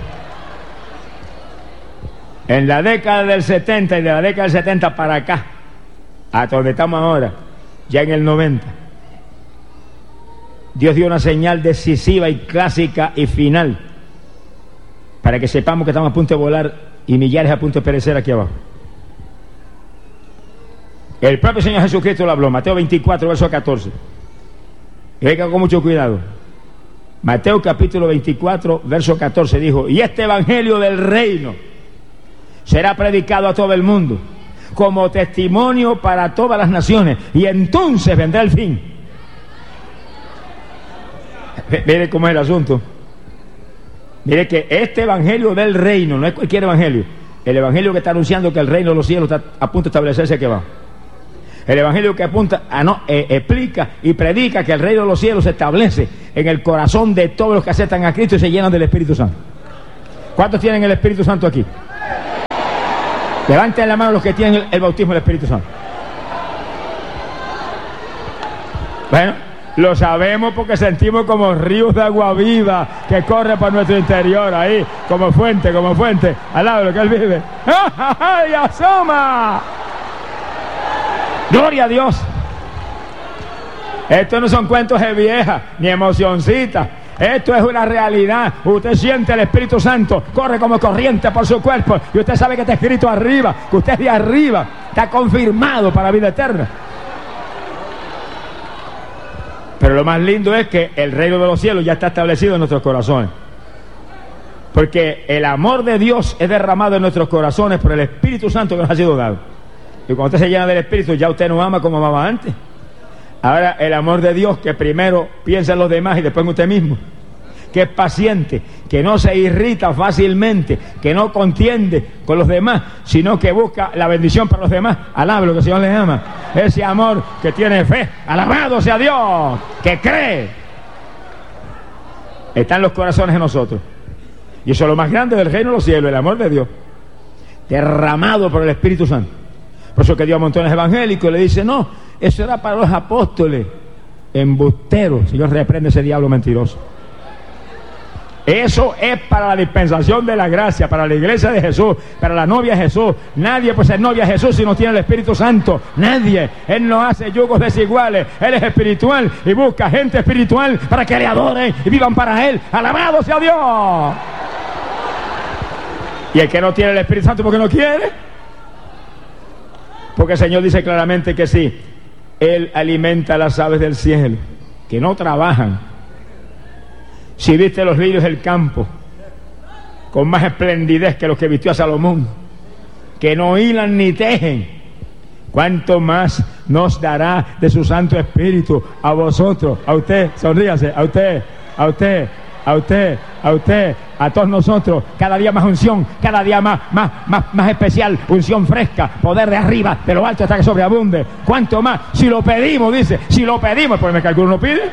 En la década del setenta y de la década del setenta para acá, hasta donde estamos ahora, ya en el noventa, Dios dio una señal decisiva y clásica y final, para que sepamos que estamos a punto de volar y millares a punto de perecer aquí abajo. El propio Señor Jesucristo lo habló, Mateo veinticuatro, verso catorce. Y venga con mucho cuidado. Mateo capítulo veinticuatro, verso catorce, dijo: y este evangelio del reino será predicado a todo el mundo como testimonio para todas las naciones, y entonces vendrá el fin. Mire cómo es el asunto. Mire que este evangelio del reino no es cualquier evangelio. El evangelio que está anunciando que el reino de los cielos está a punto de establecerse aquí abajo. El evangelio que apunta a no, eh, explica y predica que el reino de los cielos se establece en el corazón de todos los que aceptan a Cristo y se llenan del Espíritu Santo. ¿Cuántos tienen el Espíritu Santo aquí? Levanten la mano los que tienen el, el bautismo del Espíritu Santo. Bueno, lo sabemos porque sentimos como ríos de agua viva que corre por nuestro interior ahí, como fuente, como fuente, al lado de lo que Él vive. ¡Ay, asoma! ¡Gloria a Dios! Esto no son cuentos de vieja, ni emocioncitas. Esto es una realidad. Usted siente el Espíritu Santo, corre como corriente por su cuerpo, y usted sabe que está escrito arriba, que usted es de arriba, está confirmado para vida eterna. Pero lo más lindo es que el reino de los cielos ya está establecido en nuestros corazones, porque el amor de Dios es derramado en nuestros corazones por el Espíritu Santo que nos ha sido dado. Y cuando usted se llena del Espíritu, ya usted no ama como amaba antes. Ahora el amor de Dios, que primero piensa en los demás y después en usted mismo, que es paciente, que no se irrita fácilmente, que no contiende con los demás, sino que busca la bendición para los demás. Alabe lo que el Señor les ama. Ese amor que tiene fe, alabado sea Dios, que cree, está en los corazones de nosotros. Y eso es lo más grande del reino de los cielos, el amor de Dios, derramado por el Espíritu Santo. Por eso que Dios a montones evangélicos le dice, no, eso era para los apóstoles. Embusteros. Señor, reprende ese diablo mentiroso. Eso es para la dispensación de la gracia, para la iglesia de Jesús, para la novia de Jesús. Nadie puede ser novia de Jesús si no tiene el Espíritu Santo. Nadie. Él no hace yugos desiguales. Él es espiritual y busca gente espiritual para que le adoren y vivan para Él. ¡Alabado sea Dios! Y el que no tiene el Espíritu Santo, ¿por qué no quiere? Porque el Señor dice claramente que sí, Él alimenta a las aves del cielo, que no trabajan. Si viste los lirios del campo, con más esplendidez que los que vistió a Salomón, que no hilan ni tejen, ¿cuánto más nos dará de su Santo Espíritu a vosotros? A usted, sonríase, a usted, a usted, a usted, a usted, a todos nosotros, cada día más unción, cada día más, más, más, más especial, unción fresca, poder de arriba, de lo alto hasta que sobreabunde. ¿Cuánto más? Si lo pedimos, dice, si lo pedimos, pues me calculo, ¿no pide?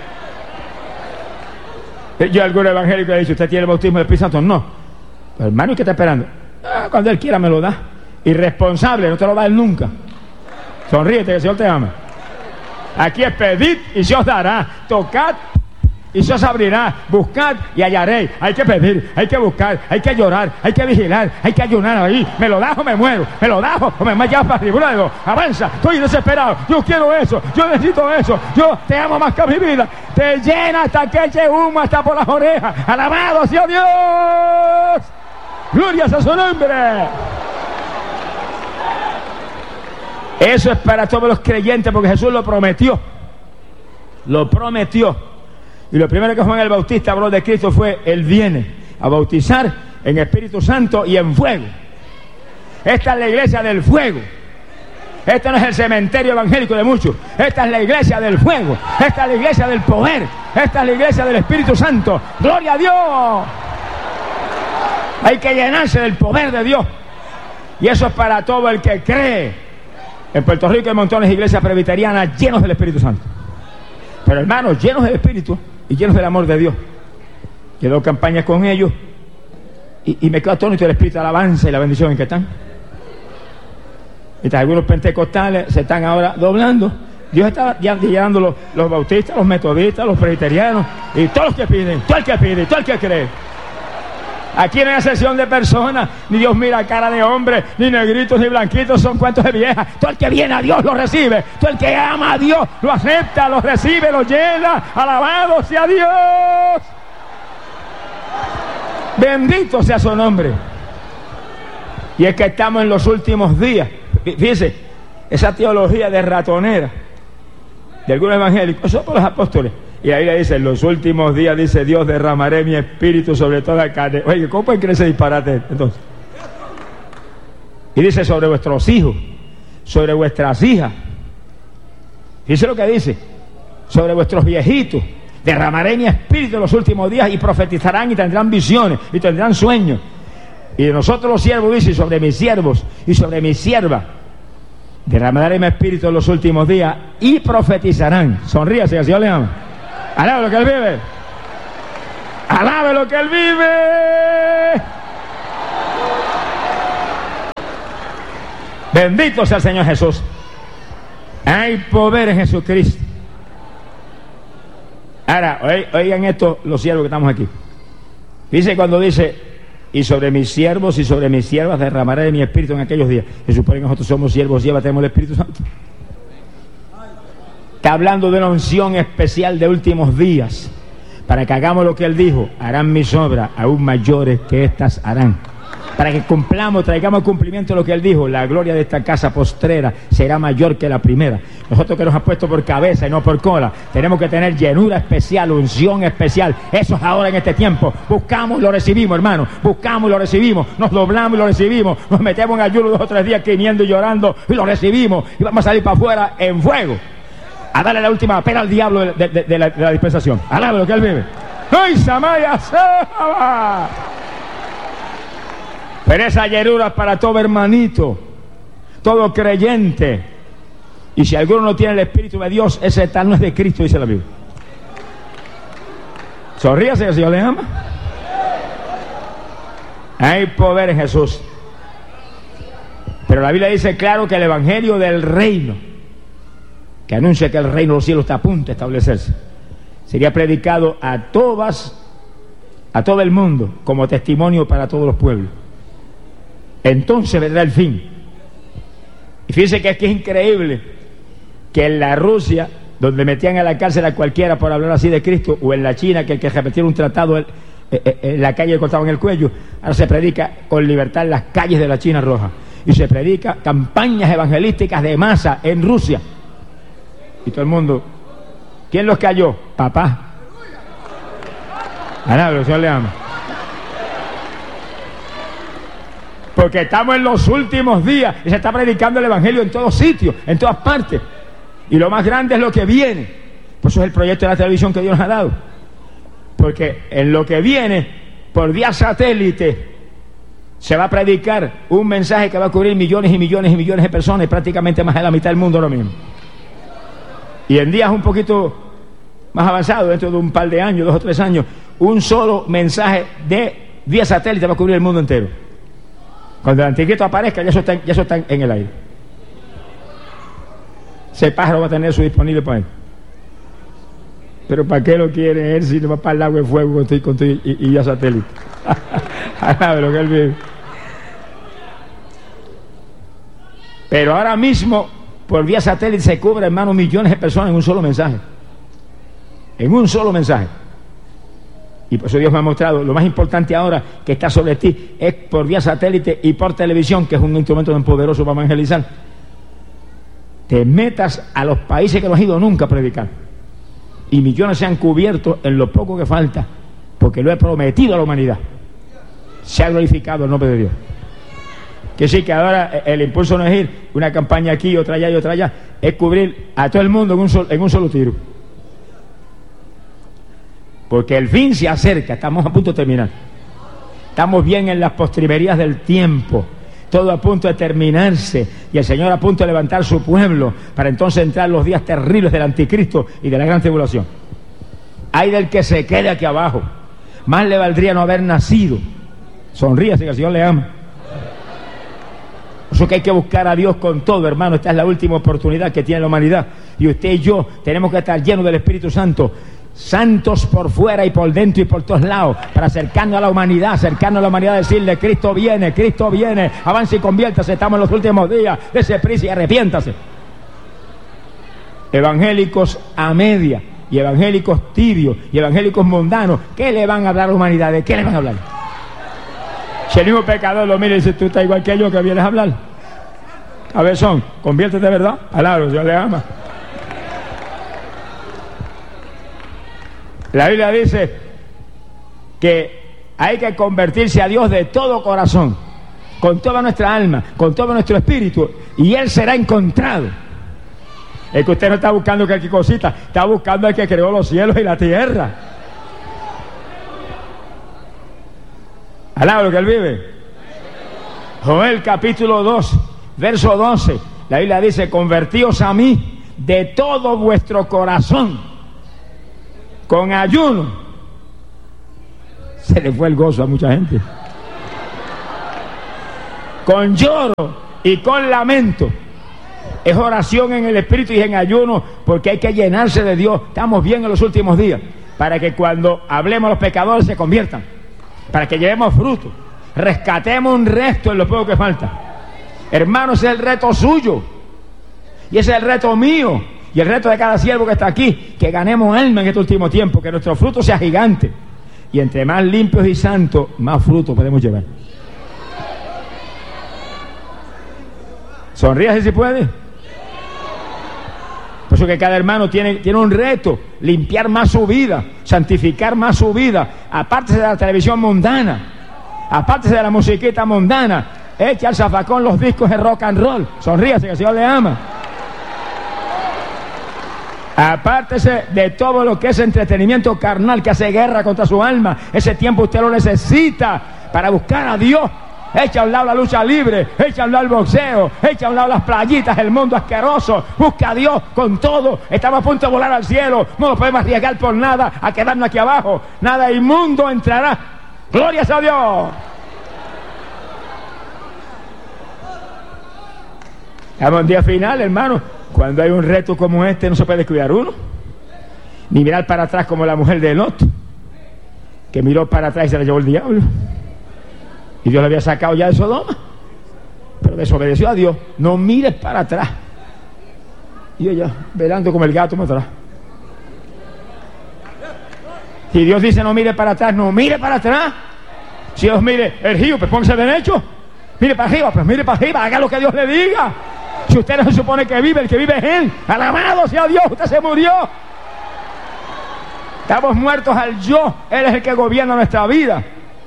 Yo a algún evangélico le he dicho, ¿usted tiene el bautismo del Espíritu Santo? No. Pero, hermano, ¿y qué está esperando? Ah, cuando Él quiera me lo da. Irresponsable, no te lo da Él nunca. Sonríete que el Señor te ama. Aquí es pedid y se os dará, tocad y se os abrirá, buscad y hallaréis. Hay que pedir, hay que buscar, hay que llorar, hay que vigilar, hay que ayunar ahí. Me lo das o me muero, me lo das o me llevas para arriba. Luego, avanza, estoy desesperado, yo quiero eso, yo necesito eso, yo te amo más que a mi vida. Te llena hasta que eche humo hasta por las orejas. Alabado sea Dios, gloria a su nombre. Eso es para todos los creyentes, porque Jesús lo prometió, lo prometió. Y lo primero que Juan el Bautista habló de Cristo fue, Él viene a bautizar en Espíritu Santo y en fuego. Esta es la iglesia del fuego. Este no es el cementerio evangélico de muchos. Esta es la iglesia del fuego. Esta es la iglesia del poder. Esta es la iglesia del Espíritu Santo. ¡Gloria a Dios! Hay que llenarse del poder de Dios. Y eso es para todo el que cree. En Puerto Rico hay montones de iglesias presbiterianas llenos del Espíritu Santo. Pero hermanos, llenos del Espíritu y llenos del amor de Dios. Yo he dado campañas con ellos y, y me quedo atónito del Espíritu de alabanza y la bendición en que están. Mientras algunos pentecostales se están ahora doblando, Dios está ya llenando los, los bautistas, los metodistas, los presbiterianos y todos los que piden, todo el que pide, todo el que cree. Aquí no hay excepción de personas, ni Dios mira cara de hombre, ni negritos, ni blanquitos, son cuentos de viejas. Todo el que viene a Dios lo recibe, todo el que ama a Dios lo acepta, lo recibe, lo llena. Alabado sea Dios, bendito sea su nombre. Y es que estamos en los últimos días. Fíjense, esa teología de ratonera de algunos evangélicos, eso por los apóstoles. Y la Biblia dice, en los últimos días, dice Dios, derramaré mi espíritu sobre toda carne. Oye, ¿cómo pueden creer ese disparate entonces? Y dice, sobre vuestros hijos, sobre vuestras hijas. Dice lo que dice, sobre vuestros viejitos. Derramaré mi espíritu en los últimos días y profetizarán y tendrán visiones y tendrán sueños. Y de nosotros los siervos dice, sobre mis siervos y sobre mis siervas derramaré mi espíritu en los últimos días y profetizarán. Sonríase, que el Señor le ama. Alabe lo que Él vive. Alabe lo que Él vive. Bendito sea el Señor Jesús. Hay poder en Jesucristo. Ahora, oigan esto los siervos que estamos aquí. Dice cuando dice, y sobre mis siervos y sobre mis siervas derramaré de mi espíritu en aquellos días. Se supone que nosotros somos siervos y tenemos el Espíritu Santo. Está hablando de una unción especial de últimos días, para que hagamos lo que Él dijo, harán mis obras aún mayores que estas harán. Para que cumplamos, traigamos cumplimiento de lo que Él dijo, la gloria de esta casa postrera será mayor que la primera. Nosotros que nos ha puesto por cabeza y no por cola, tenemos que tener llenura especial, unción especial. Eso es ahora en este tiempo. Buscamos y lo recibimos, hermano. Buscamos y lo recibimos. Nos doblamos y lo recibimos. Nos metemos en ayuno dos o tres días gimiendo y llorando y lo recibimos. Y vamos a salir para afuera en fuego, a darle la última pena al diablo de, de, de, la, de la dispensación. Alabe lo que Él vive. ¡Ay, Samaya Saba! Pero esa llenura es para todo hermanito, todo creyente. Y si alguno no tiene el Espíritu de Dios, ese tal no es de Cristo, dice la Biblia. Sonríase, que el Señor le ama. Hay poder en Jesús. Pero la Biblia dice claro que el Evangelio del reino, que anuncia que el reino de los cielos está a punto de establecerse, sería predicado a todas, a todo el mundo, como testimonio para todos los pueblos. Entonces vendrá el fin. Y fíjense que es que es increíble que en la Rusia, donde metían a la cárcel a cualquiera por hablar así de Cristo, o en la China, que el que repetía un tratado en, en la calle le cortaban el cuello, ahora se predica con libertad en las calles de la China roja. Y se predica campañas evangelísticas de masa en Rusia. Y todo el mundo, ¿quién los cayó? Papá. Ahora, el Señor le ama. Porque estamos en los últimos días y se está predicando el Evangelio en todos sitios, en todas partes. Y lo más grande es lo que viene. Por eso es el proyecto de la televisión que Dios nos ha dado. Porque en lo que viene, por vía satélite, se va a predicar un mensaje que va a cubrir millones y millones y millones de personas, y prácticamente más de la mitad del mundo ahora mismo. Y en días un poquito más avanzados, dentro de un par de años, dos o tres años, un solo mensaje de vía satélite va a cubrir el mundo entero. Cuando el anticristo aparezca, ya eso está, ya eso está en el aire. Ese pájaro va a tener eso disponible para él. Pero ¿para qué lo quiere él si no va para el agua de fuego con tu, con tu, y, y ya satélite? Sabe lo que él vive. Pero ahora mismo, por vía satélite, se cubre, hermano, millones de personas en un solo mensaje. En un solo mensaje. Y por eso Dios me ha mostrado, lo más importante ahora que está sobre ti es por vía satélite y por televisión, que es un instrumento tan poderoso para evangelizar. Te metas a los países que no has ido nunca a predicar. Y millones se han cubierto en lo poco que falta, porque lo he prometido a la humanidad. Se ha glorificado el nombre de Dios. Que sí, que ahora el impulso no es ir una campaña aquí, otra allá y otra allá, es cubrir a todo el mundo en un solo, en un solo tiro. Porque el fin se acerca, estamos a punto de terminar. Estamos bien en las postrimerías del tiempo, todo a punto de terminarse, y el Señor a punto de levantar su pueblo, para entonces entrar los días terribles del anticristo y de la gran tribulación. Ay del que se quede aquí abajo, más le valdría no haber nacido. Sonríase, que el Señor le ama. Por eso que hay que buscar a Dios con todo, hermano. Esta es la última oportunidad que tiene la humanidad, y usted y yo tenemos que estar llenos del Espíritu Santo, santos por fuera y por dentro y por todos lados, para acercarnos a la humanidad, acercarnos a la humanidad, decirle: Cristo viene, Cristo viene, avance y conviértase, estamos en los últimos días, dése prisa y arrepiéntase. Evangélicos a media, y evangélicos tibios, y evangélicos mundanos, ¿qué le van a hablar a la humanidad? ¿De qué le van a hablar? Si el mismo pecador lo mira y dice: tú estás igual que yo, que vienes a hablar. Cabezón, conviértete, de verdad, alabro, Dios le ama. La Biblia dice que hay que convertirse a Dios de todo corazón, con toda nuestra alma, con todo nuestro espíritu, y Él será encontrado. Es que usted no está buscando cualquier cosita, está buscando al que creó los cielos y la tierra. Alaba lo que él vive. Joel capítulo dos, verso doce. La Biblia dice: convertíos a mí de todo vuestro corazón, con ayuno. Se le fue el gozo a mucha gente. Con lloro y con lamento. Es oración en el espíritu y en ayuno, porque hay que llenarse de Dios. Estamos bien en los últimos días, para que cuando hablemos los pecadores se conviertan, para que llevemos fruto, rescatemos un resto en lo poco que falta. Hermanos, ese es el reto suyo y ese es el reto mío y el reto de cada siervo que está aquí, que ganemos alma en este último tiempo, que nuestro fruto sea gigante, y entre más limpios y santos, más fruto podemos llevar. Sonríase si puede. Por eso que cada hermano tiene, tiene un reto: limpiar más su vida, santificar más su vida. Apártese de la televisión mundana, apártese de la musiquita mundana, eche al zafacón los discos de rock and roll. Sonríase, que el Señor le ama. Apártese de todo lo que es entretenimiento carnal que hace guerra contra su alma. Ese tiempo usted lo necesita para buscar a Dios. Echa a un lado la lucha libre, echa a un lado el boxeo, echa a un lado las playitas, el mundo asqueroso. Busca a Dios con todo. Estamos a punto de volar al cielo. No nos podemos arriesgar por nada a quedarnos aquí abajo. Nada inmundo entrará. ¡Glorias a Dios! Estamos en día final, hermano. Cuando hay un reto como este, no se puede descuidar uno, ni mirar para atrás como la mujer de Lot, que miró para atrás y se la llevó el diablo. Y Dios la había sacado ya de Sodoma, pero desobedeció a Dios. No mires para atrás. Y ella, velando como el gato más atrás. Si Dios dice no mire para atrás, no mire para atrás. Si Dios mire el río, pues póngase derecho. Mire para arriba, pues mire para arriba, haga lo que Dios le diga. Si usted no se supone que vive, el que vive es Él. Alabado sea Dios, usted se murió. Estamos muertos al yo. Él es el que gobierna nuestra vida.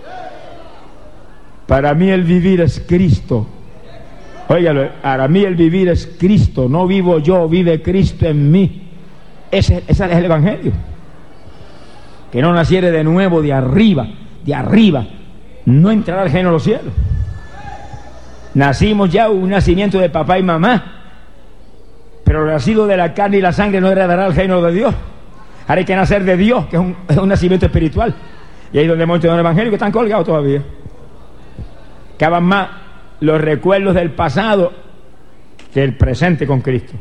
Para mí el vivir es Cristo. Óigalo, para mí el vivir es Cristo. No vivo yo, vive Cristo en mí. Ese, ese es el Evangelio. Que no naciere de nuevo de arriba, de arriba, no entrará al reino de los cielos. Nacimos ya un nacimiento de papá y mamá, pero nacido de la carne y la sangre no heredará el reino de Dios. Ahora hay que nacer de Dios, que es un, es un nacimiento espiritual. Y ahí es donde muchos de los evangélicos están colgados todavía. Caban más los recuerdos del pasado que el presente con Cristo.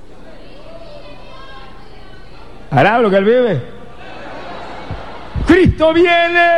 ¿Hará lo que Él vive? ¡Cristo viene!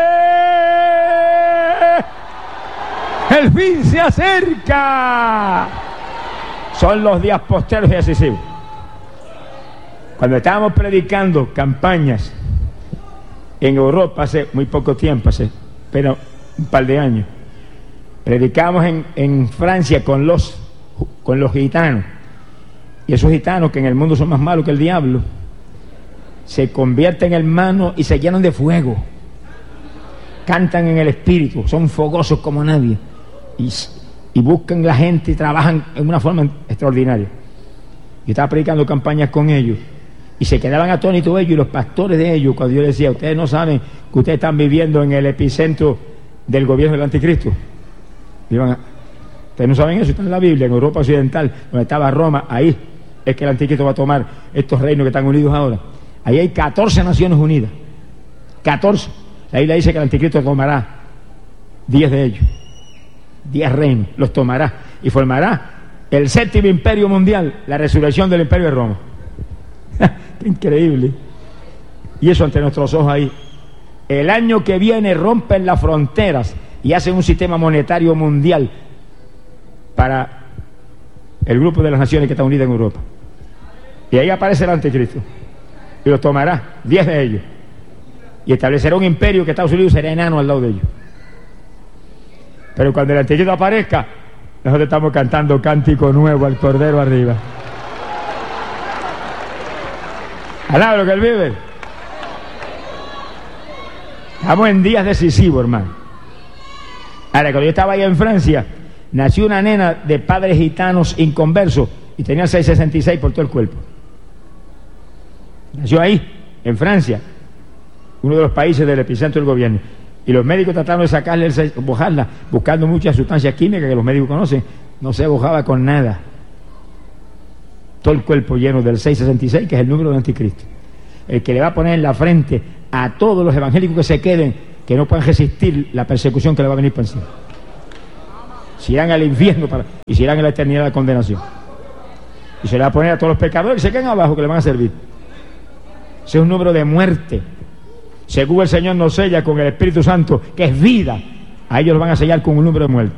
¡El fin se acerca! Son los días posteros y decisivos. Cuando estábamos predicando campañas en Europa hace muy poco tiempo, hace pero un par de años, predicamos en, en Francia con los, con los gitanos. Y esos gitanos, que en el mundo son más malos que el diablo, se convierten en hermanos y se llenan de fuego. Cantan en el espíritu, son fogosos como nadie. Y, y buscan la gente y trabajan en una forma extraordinaria. Yo estaba predicando campañas con ellos y se quedaban atónitos ellos y los pastores de ellos cuando yo les decía: ustedes no saben que ustedes están viviendo en el epicentro del gobierno del anticristo. Y iban a, ustedes no saben eso, está en la Biblia, en Europa Occidental, donde estaba Roma, ahí es que el anticristo va a tomar estos reinos que están unidos ahora. Ahí hay catorce naciones unidas, catorce. La Biblia dice que el anticristo tomará diez de ellos, diez reinos, los tomará y formará el séptimo imperio mundial, la resurrección del imperio de Roma. ¡Qué increíble! Y eso ante nuestros ojos ahí. El año que viene rompen las fronteras y hacen un sistema monetario mundial para el grupo de las naciones que están unidas en Europa. Y ahí aparece el anticristo y los tomará, diez de ellos, y establecerá un imperio que Estados Unidos será enano al lado de ellos. Pero cuando el anticristo aparezca, nosotros estamos cantando cántico nuevo al Cordero arriba. Alaba lo que Él vive. Estamos en días decisivos, hermano. Ahora, cuando yo estaba ahí en Francia, nació una nena de padres gitanos inconversos y tenía seiscientos sesenta y seis por todo el cuerpo. Nació ahí, en Francia, uno de los países del epicentro del gobierno. Y los médicos trataron de sacarle, el, bojarla, buscando muchas sustancias químicas que los médicos conocen. No se bojaba con nada. Todo el cuerpo lleno del seiscientos sesenta y seis, que es el número del anticristo. El que le va a poner en la frente a todos los evangélicos que se queden, que no puedan resistir la persecución que le va a venir por encima. Se irán al infierno para, y se irán a la eternidad de condenación. Y se le va a poner a todos los pecadores que se queden abajo, que le van a servir. Ese es un número de muerte. Según el Señor nos sella con el Espíritu Santo, que es vida, a ellos los van a sellar con un número de muerte.